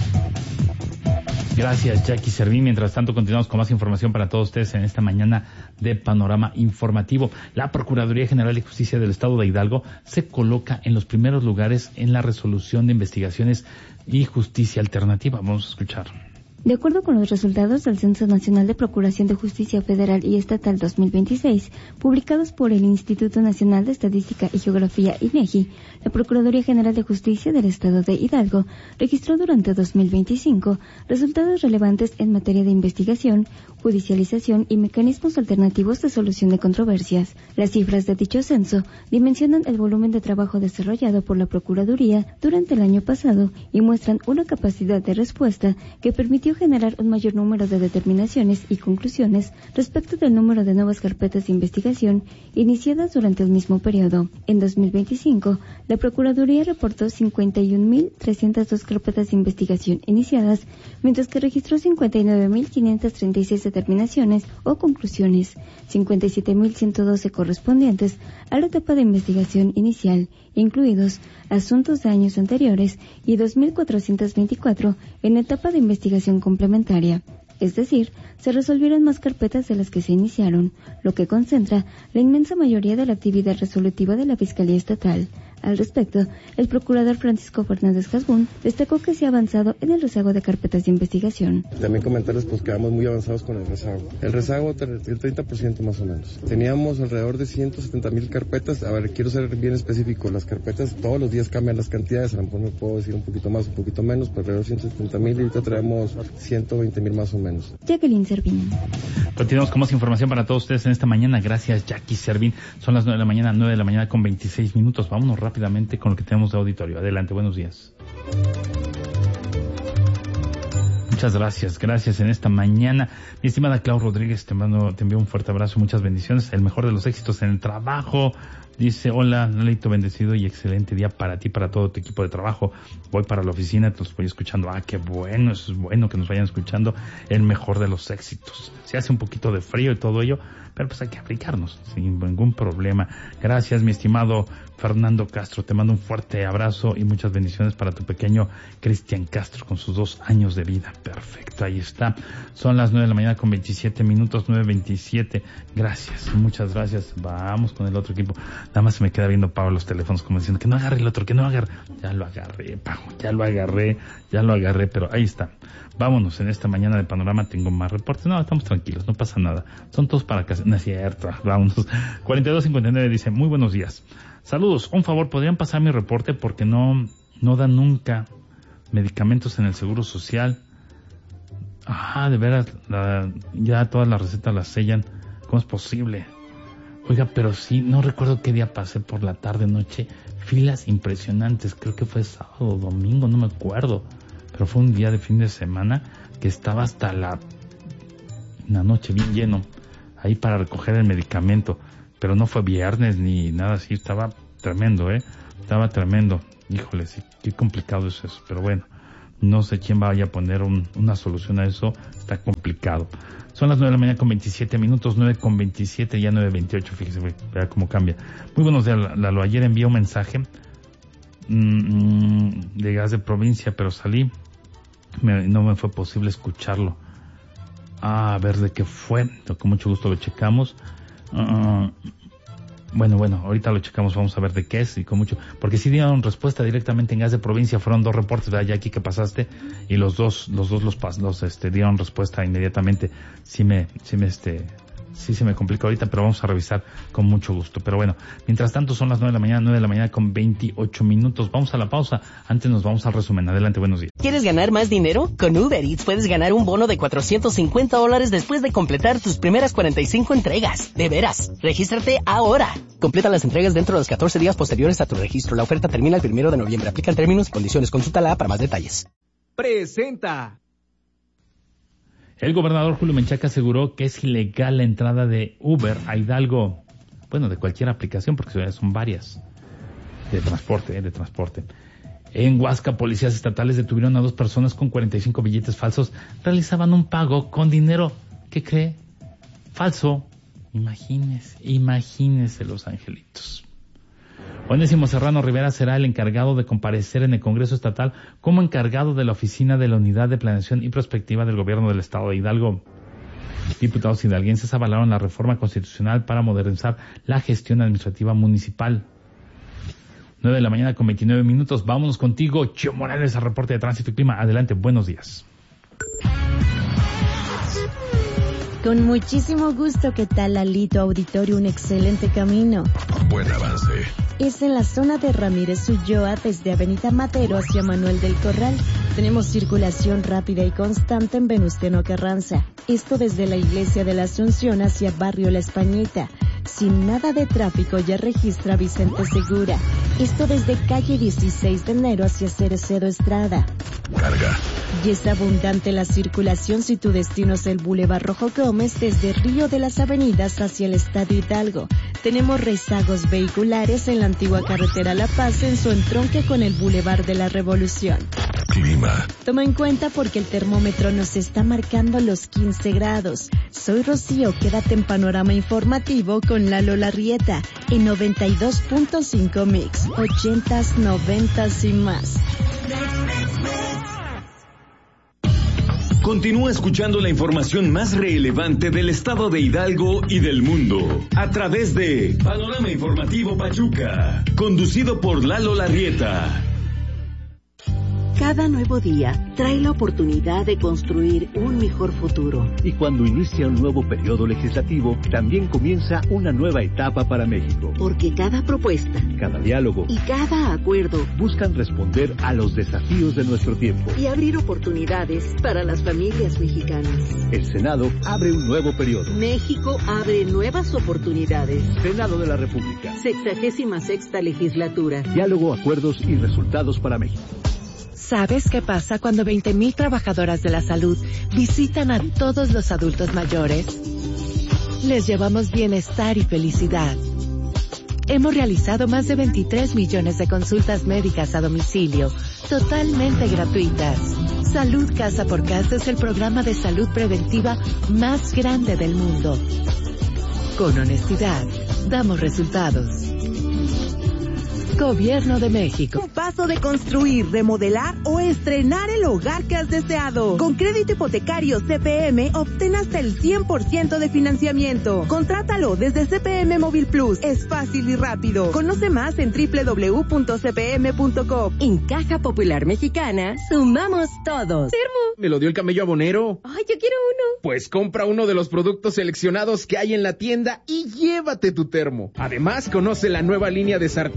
Gracias, Jackie Servín. Mientras tanto, continuamos con más información para todos ustedes en esta mañana de Panorama Informativo. La Procuraduría General de Justicia del Estado de Hidalgo se coloca en los primeros lugares en la resolución de investigaciones y justicia alternativa. Vamos a escuchar. De acuerdo con los resultados del Censo Nacional de Procuración de Justicia Federal y Estatal dos mil veintiséis, publicados por el Instituto Nacional de Estadística y Geografía INEGI, la Procuraduría General de Justicia del Estado de Hidalgo registró durante dos mil veinticinco resultados relevantes en materia de investigación, judicialización y mecanismos alternativos de solución de controversias. Las cifras de dicho censo dimensionan el volumen de trabajo desarrollado por la Procuraduría durante el año pasado y muestran una capacidad de respuesta que permitió generar un mayor número de determinaciones y conclusiones respecto del número de nuevas carpetas de investigación iniciadas durante el mismo periodo. En dos mil veinticinco, la Procuraduría reportó cincuenta y un mil trescientas dos carpetas de investigación iniciadas, mientras que registró cincuenta y nueve mil quinientas treinta y seis determinaciones o conclusiones, cincuenta y siete mil ciento doce correspondientes a la etapa de investigación inicial, incluidos asuntos de años anteriores, y dos mil cuatrocientos veinticuatro en etapa de investigación complementaria. Es decir, se resolvieron más carpetas de las que se iniciaron, lo que concentra la inmensa mayoría de la actividad resolutiva de la Fiscalía Estatal. Al respecto, el procurador Francisco Fernández Hasbún destacó que se ha avanzado en el rezago de carpetas de investigación. También comentarles pues que vamos muy avanzados con el rezago. El rezago, el treinta por ciento más o menos. Teníamos alrededor de ciento setenta mil carpetas. A ver, quiero ser bien específico. Las carpetas todos los días cambian las cantidades. A lo mejor me puedo decir un poquito más, un poquito menos, pero alrededor de ciento setenta mil y ahorita traemos ciento veinte mil más o menos. Jacqueline Servín. Continuamos con más información para todos ustedes en esta mañana. Gracias, Jackie Servín. Son las nueve de la mañana, nueve de la mañana con veintiséis minutos. Vámonos rápidamente con lo que tenemos de auditorio. Adelante, buenos días. Muchas gracias, gracias en esta mañana. Mi estimada Clau Rodríguez, te mando, te envío un fuerte abrazo, muchas bendiciones, el mejor de los éxitos en el trabajo. Dice, hola, Leito, bendecido y excelente día para ti, para todo tu equipo de trabajo. Voy para la oficina, te los voy escuchando. Ah, qué bueno, eso es bueno que nos vayan escuchando. El mejor de los éxitos. Se hace un poquito de frío y todo ello, pero pues hay que aplicarnos sin ningún problema. Gracias, mi estimado Fernando Castro. Te mando un fuerte abrazo y muchas bendiciones para tu pequeño Cristian Castro con sus dos años de vida. Perfecto, ahí está. Son las nueve de la mañana con veintisiete minutos, nueve veintisiete. Gracias, muchas gracias. Vamos con el otro equipo. Nada más se me queda viendo Pablo los teléfonos como diciendo que no agarre el otro, que no agarre. Ya lo agarré, Pau, ya lo agarré, ya lo agarré, pero ahí está. Vámonos, en esta mañana de Panorama tengo más reportes. No, estamos tranquilos, no pasa nada. Son todos para casa. No es cierto, vámonos. cuarenta y dos cincuenta y nueve dice, muy buenos días. Saludos, un favor, ¿podrían pasar mi reporte? Porque no, no dan nunca medicamentos en el Seguro Social. Ajá, de veras, la, ya todas las recetas las sellan. ¿Cómo es posible? Oiga, pero sí, no recuerdo qué día pasé por la tarde, noche, filas impresionantes, creo que fue sábado o domingo, no me acuerdo, pero fue un día de fin de semana que estaba hasta la, la noche bien lleno, ahí para recoger el medicamento, pero no fue viernes ni nada así, estaba tremendo, eh, estaba tremendo, híjole, sí, qué complicado es eso, pero bueno, no sé quién vaya a poner un, una solución a eso, está complicado. Son las nueve de la mañana con veintisiete minutos, nueve con veintisiete, ya nueve veintiocho, fíjese, vea cómo cambia. Muy buenos días, Lalo. Ayer envié un mensaje mmm, de gas de provincia, pero salí, me, no me fue posible escucharlo. Ah, a ver de qué fue, con mucho gusto lo checamos. Uh, bueno, bueno, ahorita lo checamos, vamos a ver de qué es y con mucho, porque sí dieron respuesta directamente en gas de provincia, fueron dos reportes, ¿verdad? Ya aquí que pasaste, y los dos, los dos los, pas, los este, dieron respuesta inmediatamente. Sí me, sí me este, sí se me complica ahorita, pero vamos a revisar con mucho gusto. Pero bueno, mientras tanto son las nueve de la mañana, nueve de la mañana con veintiocho minutos. Vamos a la pausa, antes nos vamos al resumen. Adelante, buenos días. ¿Quieres ganar más dinero? Con Uber Eats puedes ganar un bono de cuatrocientos cincuenta dólares después de completar tus primeras cuarenta y cinco entregas. De veras, regístrate ahora. Completa las entregas dentro de los catorce días posteriores a tu registro. La oferta termina el primero de noviembre. Aplican términos y condiciones. Consulta la para más detalles. Presenta. El gobernador Julio Menchaca aseguró que es ilegal la entrada de Uber a Hidalgo. Bueno, de cualquier aplicación, porque son varias. De transporte, eh, de transporte. En Huasca, policías estatales detuvieron a dos personas con cuarenta y cinco billetes falsos. Realizaban un pago con dinero, ¿qué cree? Falso. Imagínese, imagínese los angelitos. Onésimo Serrano Rivera será el encargado de comparecer en el Congreso Estatal como encargado de la Oficina de la Unidad de Planeación y Prospectiva del Gobierno del Estado de Hidalgo. Diputados hidalguenses avalaron la reforma constitucional para modernizar la gestión administrativa municipal. nueve de la mañana con veintinueve minutos. Vámonos contigo, Chio Morales, al reporte de tránsito y clima. Adelante, buenos días. Con muchísimo gusto, ¿qué tal, Lalito Auditorio? Un excelente camino. Buen avance. Es en la zona de Ramírez Ulloa, desde Avenida Madero hacia Manuel del Corral. Tenemos circulación rápida y constante en Venustiano Carranza. Esto desde la Iglesia de la Asunción hacia Barrio La Españita. Sin nada de tráfico ya registra Vicente Segura. Esto desde calle dieciséis de enero hacia Cerecedo Estrada. Carga. Y es abundante la circulación si tu destino es el Boulevard Rojo Gómez desde Río de las Avenidas hacia el Estadio Hidalgo. Tenemos rezagos vehiculares en la antigua carretera La Paz en su entronque con el Boulevard de la Revolución. Clima. Toma en cuenta porque el termómetro nos está marcando los quince grados. Soy Rocío, quédate en Panorama Informativo con Lalo Larrieta en noventa y dos punto cinco Mix, ochentas, noventas y más. Continúa escuchando la información más relevante del estado de Hidalgo y del mundo a través de Panorama Informativo Pachuca, conducido por Lalo Larrieta. Cada nuevo día trae la oportunidad de construir un mejor futuro. Y cuando inicia un nuevo periodo legislativo, también comienza una nueva etapa para México. Porque cada propuesta, cada diálogo y cada acuerdo buscan responder a los desafíos de nuestro tiempo y abrir oportunidades para las familias mexicanas. El Senado abre un nuevo periodo. México abre nuevas oportunidades. Senado de la República. Sexagésima sexta legislatura. Diálogo, acuerdos y resultados para México. ¿Sabes qué pasa cuando veinte mil trabajadoras de la salud visitan a todos los adultos mayores? Les llevamos bienestar y felicidad. Hemos realizado más de veintitrés millones de consultas médicas a domicilio, totalmente gratuitas. Salud Casa por Casa es el programa de salud preventiva más grande del mundo. Con honestidad, damos resultados. Gobierno de México. Un paso de construir, remodelar o estrenar el hogar que has deseado. Con crédito hipotecario C P M, obtén hasta el cien por ciento de financiamiento. Contrátalo desde C P M Móvil Plus. Es fácil y rápido. Conoce más en doble u doble u doble u punto c p m punto com. En Caja Popular Mexicana, sumamos todos. Termo. Me lo dio el camello abonero. Ay, yo quiero uno. Pues compra uno de los productos seleccionados que hay en la tienda y llévate tu termo. Además, conoce la nueva línea de sartenes de la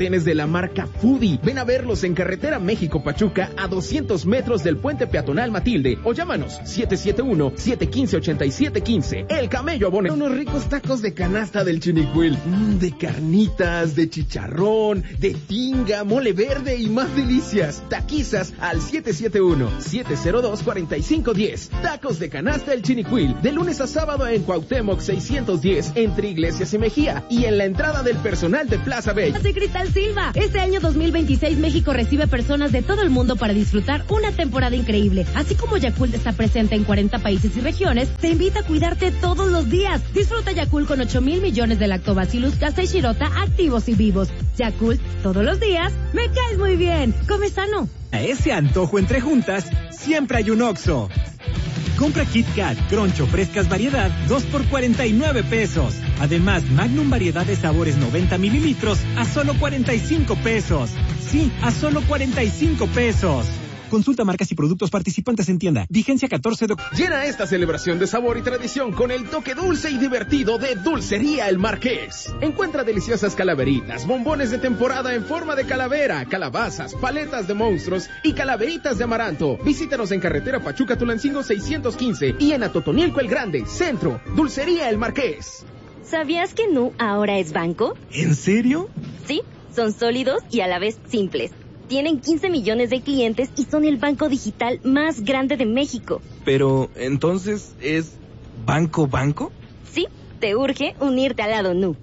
marca Foodie. Ven a verlos en Carretera México-Pachuca a doscientos metros del puente peatonal Matilde o llámanos siete siete uno, siete uno cinco, ocho siete uno cinco. El Camello Abone. Unos ricos tacos de canasta del Chinicuil. Mm, de carnitas, de chicharrón, de tinga, mole verde y más delicias. Taquizas al siete siete uno, siete cero dos, cuatro cinco uno cero. Tacos de canasta el Chinicuil. De lunes a sábado en Cuauhtémoc seiscientos diez, entre Iglesias y Mejía. Y en la entrada del personal de Plaza Bella. Soy Cristal Silva. Este año dos mil veintiséis México recibe personas de todo el mundo para disfrutar una temporada increíble. Así como Yakult está presente en cuarenta países y regiones, te invita a cuidarte todos los días. Disfruta Yakult con ocho mil millones de Lactobacillus casei shirota activos y vivos. Yakult, todos los días, me caes muy bien. Come sano. A ese antojo entre juntas, siempre hay un Oxxo. Compra Kit Kat, Croncho, frescas variedad, dos por cuarenta y nueve pesos. Además, Magnum variedad de sabores noventa mililitros a solo cuarenta y cinco pesos. Sí, a solo cuarenta y cinco pesos. Consulta marcas y productos participantes en tienda. Vigencia catorce de octubre. Llena esta celebración de sabor y tradición con el toque dulce y divertido de Dulcería El Marqués. Encuentra deliciosas calaveritas, bombones de temporada en forma de calavera, calabazas, paletas de monstruos y calaveritas de amaranto. Visítanos en Carretera Pachuca-Tulancingo seiscientos quince y en Atotonilco El Grande, Centro. Dulcería El Marqués. ¿Sabías que Nu ahora es banco? ¿En serio? Sí, son sólidos y a la vez simples. Tienen quince millones de clientes y son el banco digital más grande de México. Pero, ¿entonces es banco banco? Sí, te urge unirte al lado Nu.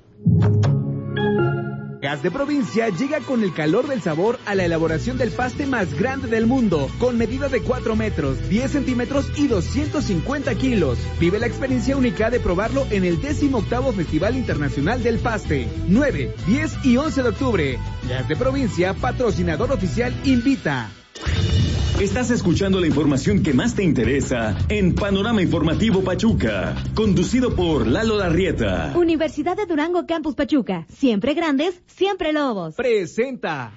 Gas de Provincia llega con el calor del sabor a la elaboración del paste más grande del mundo, con medida de cuatro metros, diez centímetros y doscientos cincuenta kilos. Vive la experiencia única de probarlo en el décimo octavo Festival Internacional del Paste, nueve, diez y once de octubre. Gas de Provincia, patrocinador oficial, invita. Estás escuchando la información que más te interesa en Panorama Informativo Pachuca, conducido por Lalo Larrieta. Universidad de Durango Campus Pachuca, siempre grandes, siempre lobos. Presenta.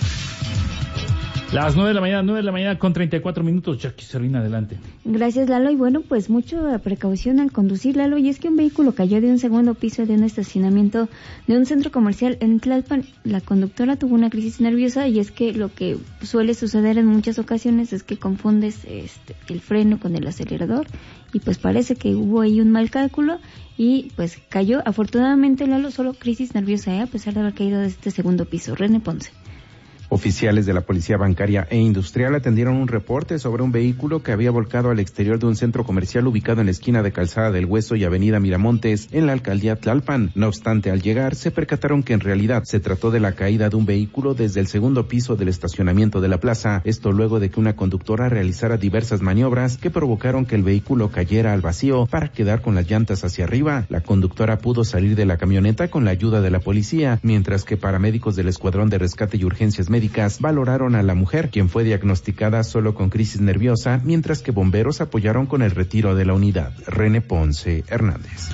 Las nueve de la mañana, nueve de la mañana con treinta y cuatro minutos. Jackie Servín, adelante. Gracias, Lalo. Y bueno, pues mucha precaución al conducir, Lalo. Y es que un vehículo cayó de un segundo piso de un estacionamiento de un centro comercial en Tlalpan. La conductora tuvo una crisis nerviosa y es que lo que suele suceder en muchas ocasiones es que confundes este, el freno con el acelerador y pues parece que hubo ahí un mal cálculo y pues cayó. Afortunadamente, Lalo, solo crisis nerviosa, ¿eh? A pesar de haber caído de este segundo piso. René Ponce. Oficiales de la Policía Bancaria e Industrial atendieron un reporte sobre un vehículo que había volcado al exterior de un centro comercial ubicado en la esquina de Calzada del Hueso y Avenida Miramontes, en la alcaldía Tlalpan. No obstante, al llegar, se percataron que en realidad se trató de la caída de un vehículo desde el segundo piso del estacionamiento de la plaza. Esto luego de que una conductora realizara diversas maniobras que provocaron que el vehículo cayera al vacío para quedar con las llantas hacia arriba. La conductora pudo salir de la camioneta con la ayuda de la policía, mientras que paramédicos del Escuadrón de Rescate y Urgencias Médicas valoraron a la mujer, quien fue diagnosticada solo con crisis nerviosa, mientras que bomberos apoyaron con el retiro de la unidad. René Ponce Hernández.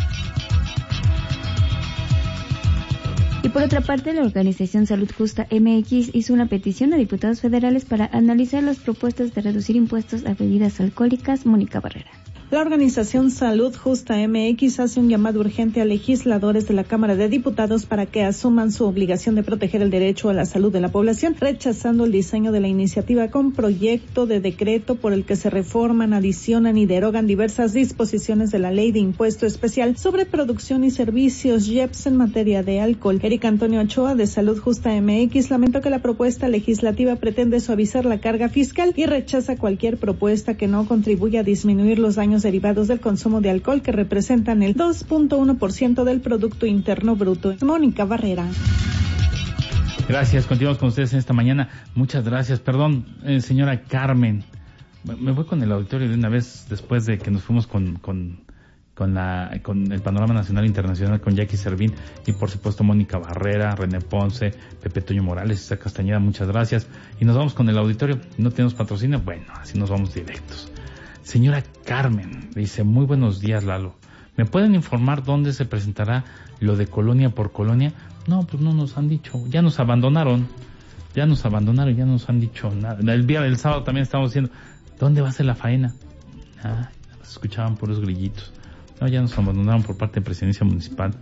Y por otra parte, la organización Salud Justa M X hizo una petición a diputados federales para analizar las propuestas de reducir impuestos a bebidas alcohólicas. Mónica Barrera. La organización Salud Justa M X hace un llamado urgente a legisladores de la Cámara de Diputados para que asuman su obligación de proteger el derecho a la salud de la población, rechazando el diseño de la iniciativa con proyecto de decreto por el que se reforman, adicionan y derogan diversas disposiciones de la Ley de Impuesto Especial sobre Producción y Servicios I E P S en materia de alcohol. Eric Antonio Ochoa, de Salud Justa M X, lamentó que la propuesta legislativa pretende suavizar la carga fiscal y rechaza cualquier propuesta que no contribuya a disminuir los daños derivados del consumo de alcohol, que representan el dos punto uno por ciento del Producto Interno Bruto. Mónica Barrera. Gracias, continuamos con ustedes en esta mañana. Muchas gracias. Perdón, eh, señora Carmen. Me voy con el auditorio de una vez después de que nos fuimos con con con la con el Panorama Nacional e Internacional con Jackie Servín y por supuesto Mónica Barrera, René Ponce, Pepe Toño Morales, Isa Castañeda, muchas gracias. Y nos vamos con el auditorio. ¿No tenemos patrocinio? Bueno, así nos vamos directos. Señora Carmen, dice, muy buenos días, Lalo. ¿Me pueden informar dónde se presentará lo de colonia por colonia? No, pues no nos han dicho, ya nos abandonaron, ya nos abandonaron, ya nos han dicho nada. El día del sábado también estamos diciendo, ¿dónde va a ser la faena? Ah, nos escuchaban puros grillitos. No, ya nos abandonaron por parte de Presidencia Municipal.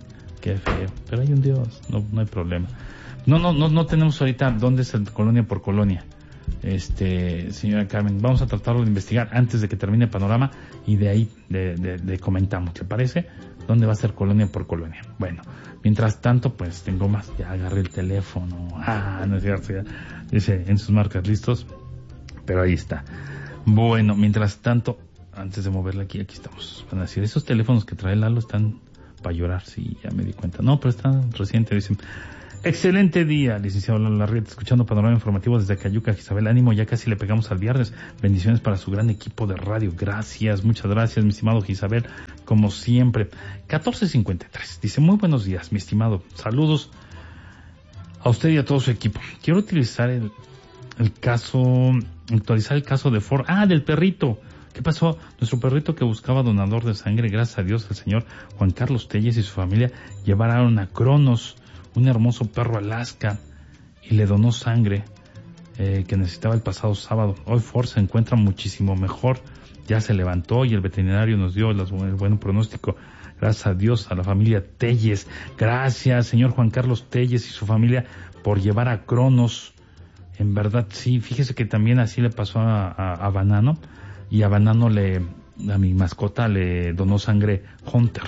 qué feo. Pero hay un Dios, no, no hay problema. No, no, no, no tenemos ahorita dónde es el colonia por colonia. Este, señora Carmen, vamos a tratarlo de investigar antes de que termine el panorama y de ahí de, de, de comentamos, ¿te parece? ¿Dónde va a ser colonia por colonia? Bueno, mientras tanto, pues tengo más, ya agarré el teléfono, ah, no es cierto, ya, dice en sus marcas listos, pero ahí está. Bueno, mientras tanto, antes de moverla aquí, aquí estamos. Van a decir, esos teléfonos que trae Lalo están para llorar, sí, ya me di cuenta. No, pero están recientes, dicen. Excelente día, licenciado Lalo Larrieta, escuchando Panorama Informativo desde Cayuca, Isabel. Ánimo, ya casi le pegamos al viernes. Bendiciones para su gran equipo de radio. Gracias, muchas gracias, mi estimado Isabel, como siempre. catorce cincuenta y tres, dice, muy buenos días, mi estimado. Saludos a usted y a todo su equipo. Quiero utilizar el, el caso, actualizar el caso de Ford. Ah, del perrito. ¿Qué pasó? Nuestro perrito que buscaba donador de sangre, gracias a Dios, el señor Juan Carlos Telles y su familia llevaron a Cronos, un hermoso perro Alaska, y le donó sangre eh, que necesitaba el pasado sábado. Hoy Ford se encuentra muchísimo mejor, ya se levantó y el veterinario nos dio las, el buen pronóstico. Gracias a Dios, a la familia Telles. Gracias, señor Juan Carlos Telles y su familia, por llevar a Cronos. En verdad, sí, fíjese que también así le pasó a, a, a Banano, y a Banano le, a mi mascota le donó sangre Hunter,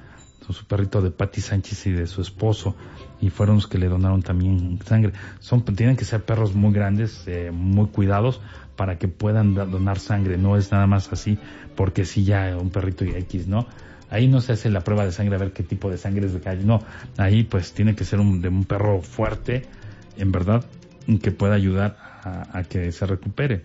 su perrito de Patti Sánchez y de su esposo, y fueron los que le donaron también sangre. Son, tienen que ser perros muy grandes, eh, muy cuidados, para que puedan da, donar sangre. No es nada más así, porque si ya un perrito y X, ¿no? Ahí no se hace la prueba de sangre a ver qué tipo de sangre es de calle, no. Ahí pues tiene que ser un, de un perro fuerte, en verdad, que pueda ayudar a, a que se recupere.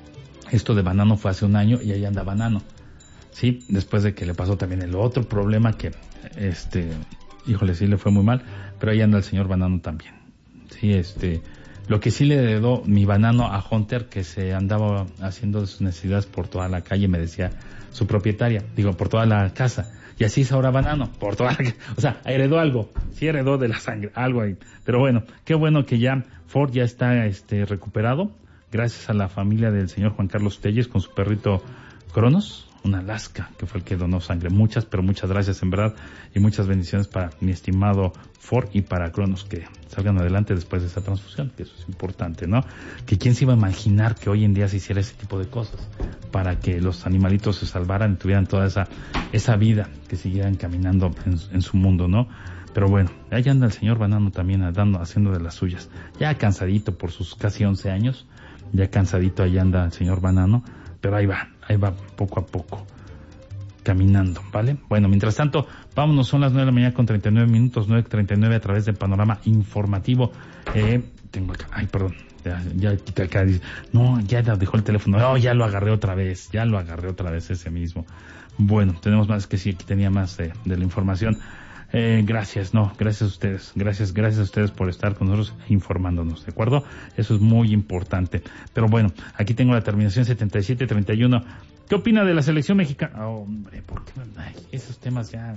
Esto de Banano fue hace un año y ahí anda Banano. Sí, después de que le pasó también el otro problema que, este, híjole, sí le fue muy mal, pero ahí anda el señor Banano también. Sí, este, lo que sí le heredó mi Banano a Hunter, que se andaba haciendo sus necesidades por toda la calle, me decía su propietaria, digo, por toda la casa. Y así es ahora Banano, por toda la, o sea, heredó algo, sí heredó de la sangre, algo ahí. Pero bueno, qué bueno que ya Ford ya está, este, recuperado, gracias a la familia del señor Juan Carlos Telles con su perrito Cronos, un Alaska, que fue el que donó sangre. Muchas, pero muchas gracias en verdad, y muchas bendiciones para mi estimado Ford y para Cronos, que salgan adelante después de esa transfusión, que eso es importante, ¿no? Que quién se iba a imaginar que hoy en día se hiciera ese tipo de cosas, para que los animalitos se salvaran y tuvieran toda esa esa vida, que siguieran caminando en, en su mundo, ¿no? Pero bueno, ahí anda el señor Banano también dando, haciendo de las suyas, ya cansadito por sus casi once años, ya cansadito ahí anda el señor Banano, pero ahí va, ahí va poco a poco, caminando, ¿vale? Bueno, mientras tanto, vámonos, son las nueve de la mañana con treinta y nueve minutos, nueve treinta y nueve a través del Panorama Informativo. Eh, tengo acá, ay, perdón, ya, ya quité acá, dice, no, ya dejó el teléfono, no, ya lo agarré otra vez, ya lo agarré otra vez ese mismo. Bueno, tenemos más, que sí, aquí tenía más de, de la información. Eh, gracias, no, gracias a ustedes, gracias, gracias a ustedes por estar con nosotros informándonos, ¿de acuerdo? Eso es muy importante. Pero bueno, aquí tengo la terminación setenta y siete treinta y uno. ¿Qué opina de la selección mexicana? Oh, hombre, ¿por qué? Ay, esos temas ya...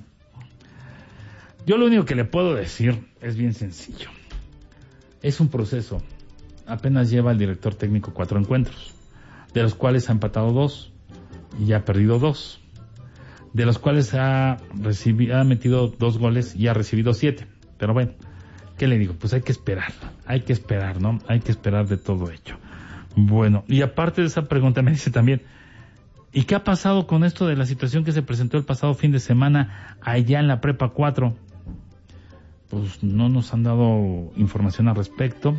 Yo lo único que le puedo decir es bien sencillo. Es un proceso. Apenas lleva el director técnico cuatro encuentros, de los cuales ha empatado dos y ha perdido dos, de los cuales ha recibido, ha metido dos goles y ha recibido siete. Pero bueno, ¿qué le digo? Pues hay que esperar, hay que esperar, ¿no? Hay que esperar de todo hecho. Bueno, y aparte de esa pregunta me dice también, ¿y qué ha pasado con esto de la situación que se presentó el pasado fin de semana allá en la Prepa cuatro? Pues no nos han dado información al respecto.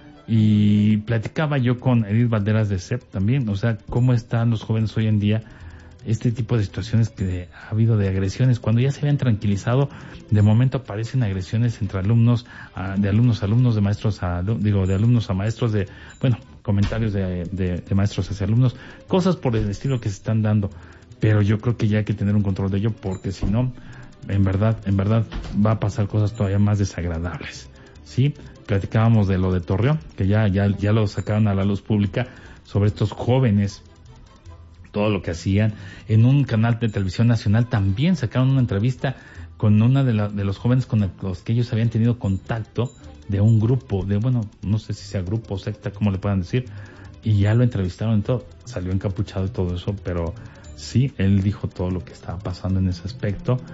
Y platicaba yo con Edith Valderas de C E P también, o sea, cómo están los jóvenes hoy en día, este tipo de situaciones que ha habido de agresiones, cuando ya se habían tranquilizado, de momento aparecen agresiones entre alumnos, a, de alumnos a alumnos, de maestros a, digo, de alumnos a maestros, de, bueno, comentarios de, de, de maestros hacia alumnos, cosas por el estilo que se están dando, pero yo creo que ya hay que tener un control de ello, porque si no, en verdad, en verdad, va a pasar cosas todavía más desagradables, ¿sí? Platicábamos de lo de Torreón, que ya, ya, ya lo sacaron a la luz pública, sobre estos jóvenes, todo lo que hacían. En un canal de televisión nacional también sacaron una entrevista con una de, la, de los jóvenes con los que ellos habían tenido contacto, de un grupo, de bueno, no sé si sea grupo o secta, como le puedan decir, y ya lo entrevistaron y todo, salió encapuchado y todo eso, pero sí, él dijo todo lo que estaba pasando en ese aspecto,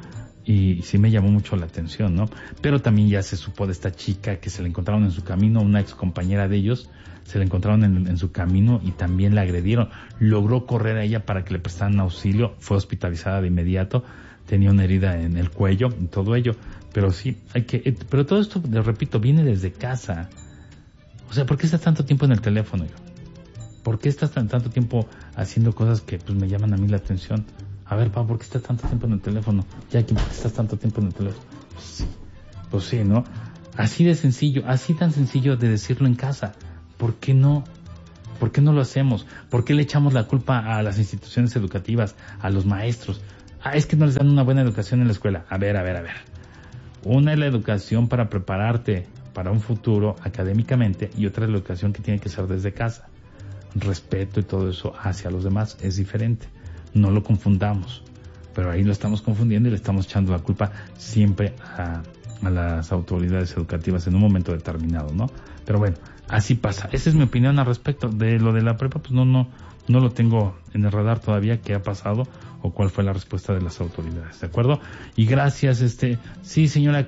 Y sí me llamó mucho la atención, ¿no? Pero también ya se supo de esta chica que se la encontraron en su camino, una ex compañera de ellos, se la encontraron en, en su camino y también la agredieron. Logró correr a ella para que le prestaran auxilio, fue hospitalizada de inmediato, tenía una herida en el cuello y todo ello. Pero sí, hay que, eh, pero todo esto, les repito, viene desde casa. O sea, ¿por qué estás tanto tiempo en el teléfono, yo? ¿Por qué estás tan, tanto tiempo haciendo cosas que pues me llaman a mí la atención? A ver, pa, ¿por qué estás tanto tiempo en el teléfono? Jackie, ¿por qué estás tanto tiempo en el teléfono? Pues sí, pues sí, ¿no? Así de sencillo, así tan sencillo de decirlo en casa. ¿Por qué no? ¿Por qué no lo hacemos? ¿Por qué le echamos la culpa a las instituciones educativas, a los maestros? Ah, es que no les dan una buena educación en la escuela. A ver, a ver, a ver. Una es la educación para prepararte para un futuro académicamente y otra es la educación que tiene que ser desde casa. Respeto y todo eso hacia los demás es diferente. No lo confundamos, pero ahí lo estamos confundiendo y le estamos echando la culpa siempre a, a las autoridades educativas en un momento determinado, ¿no? Pero bueno, así pasa. Esa es mi opinión al respecto de lo de la prepa. Pues no, no, no lo tengo en el radar todavía qué ha pasado o cuál fue la respuesta de las autoridades, ¿de acuerdo? Y gracias, este, sí, señora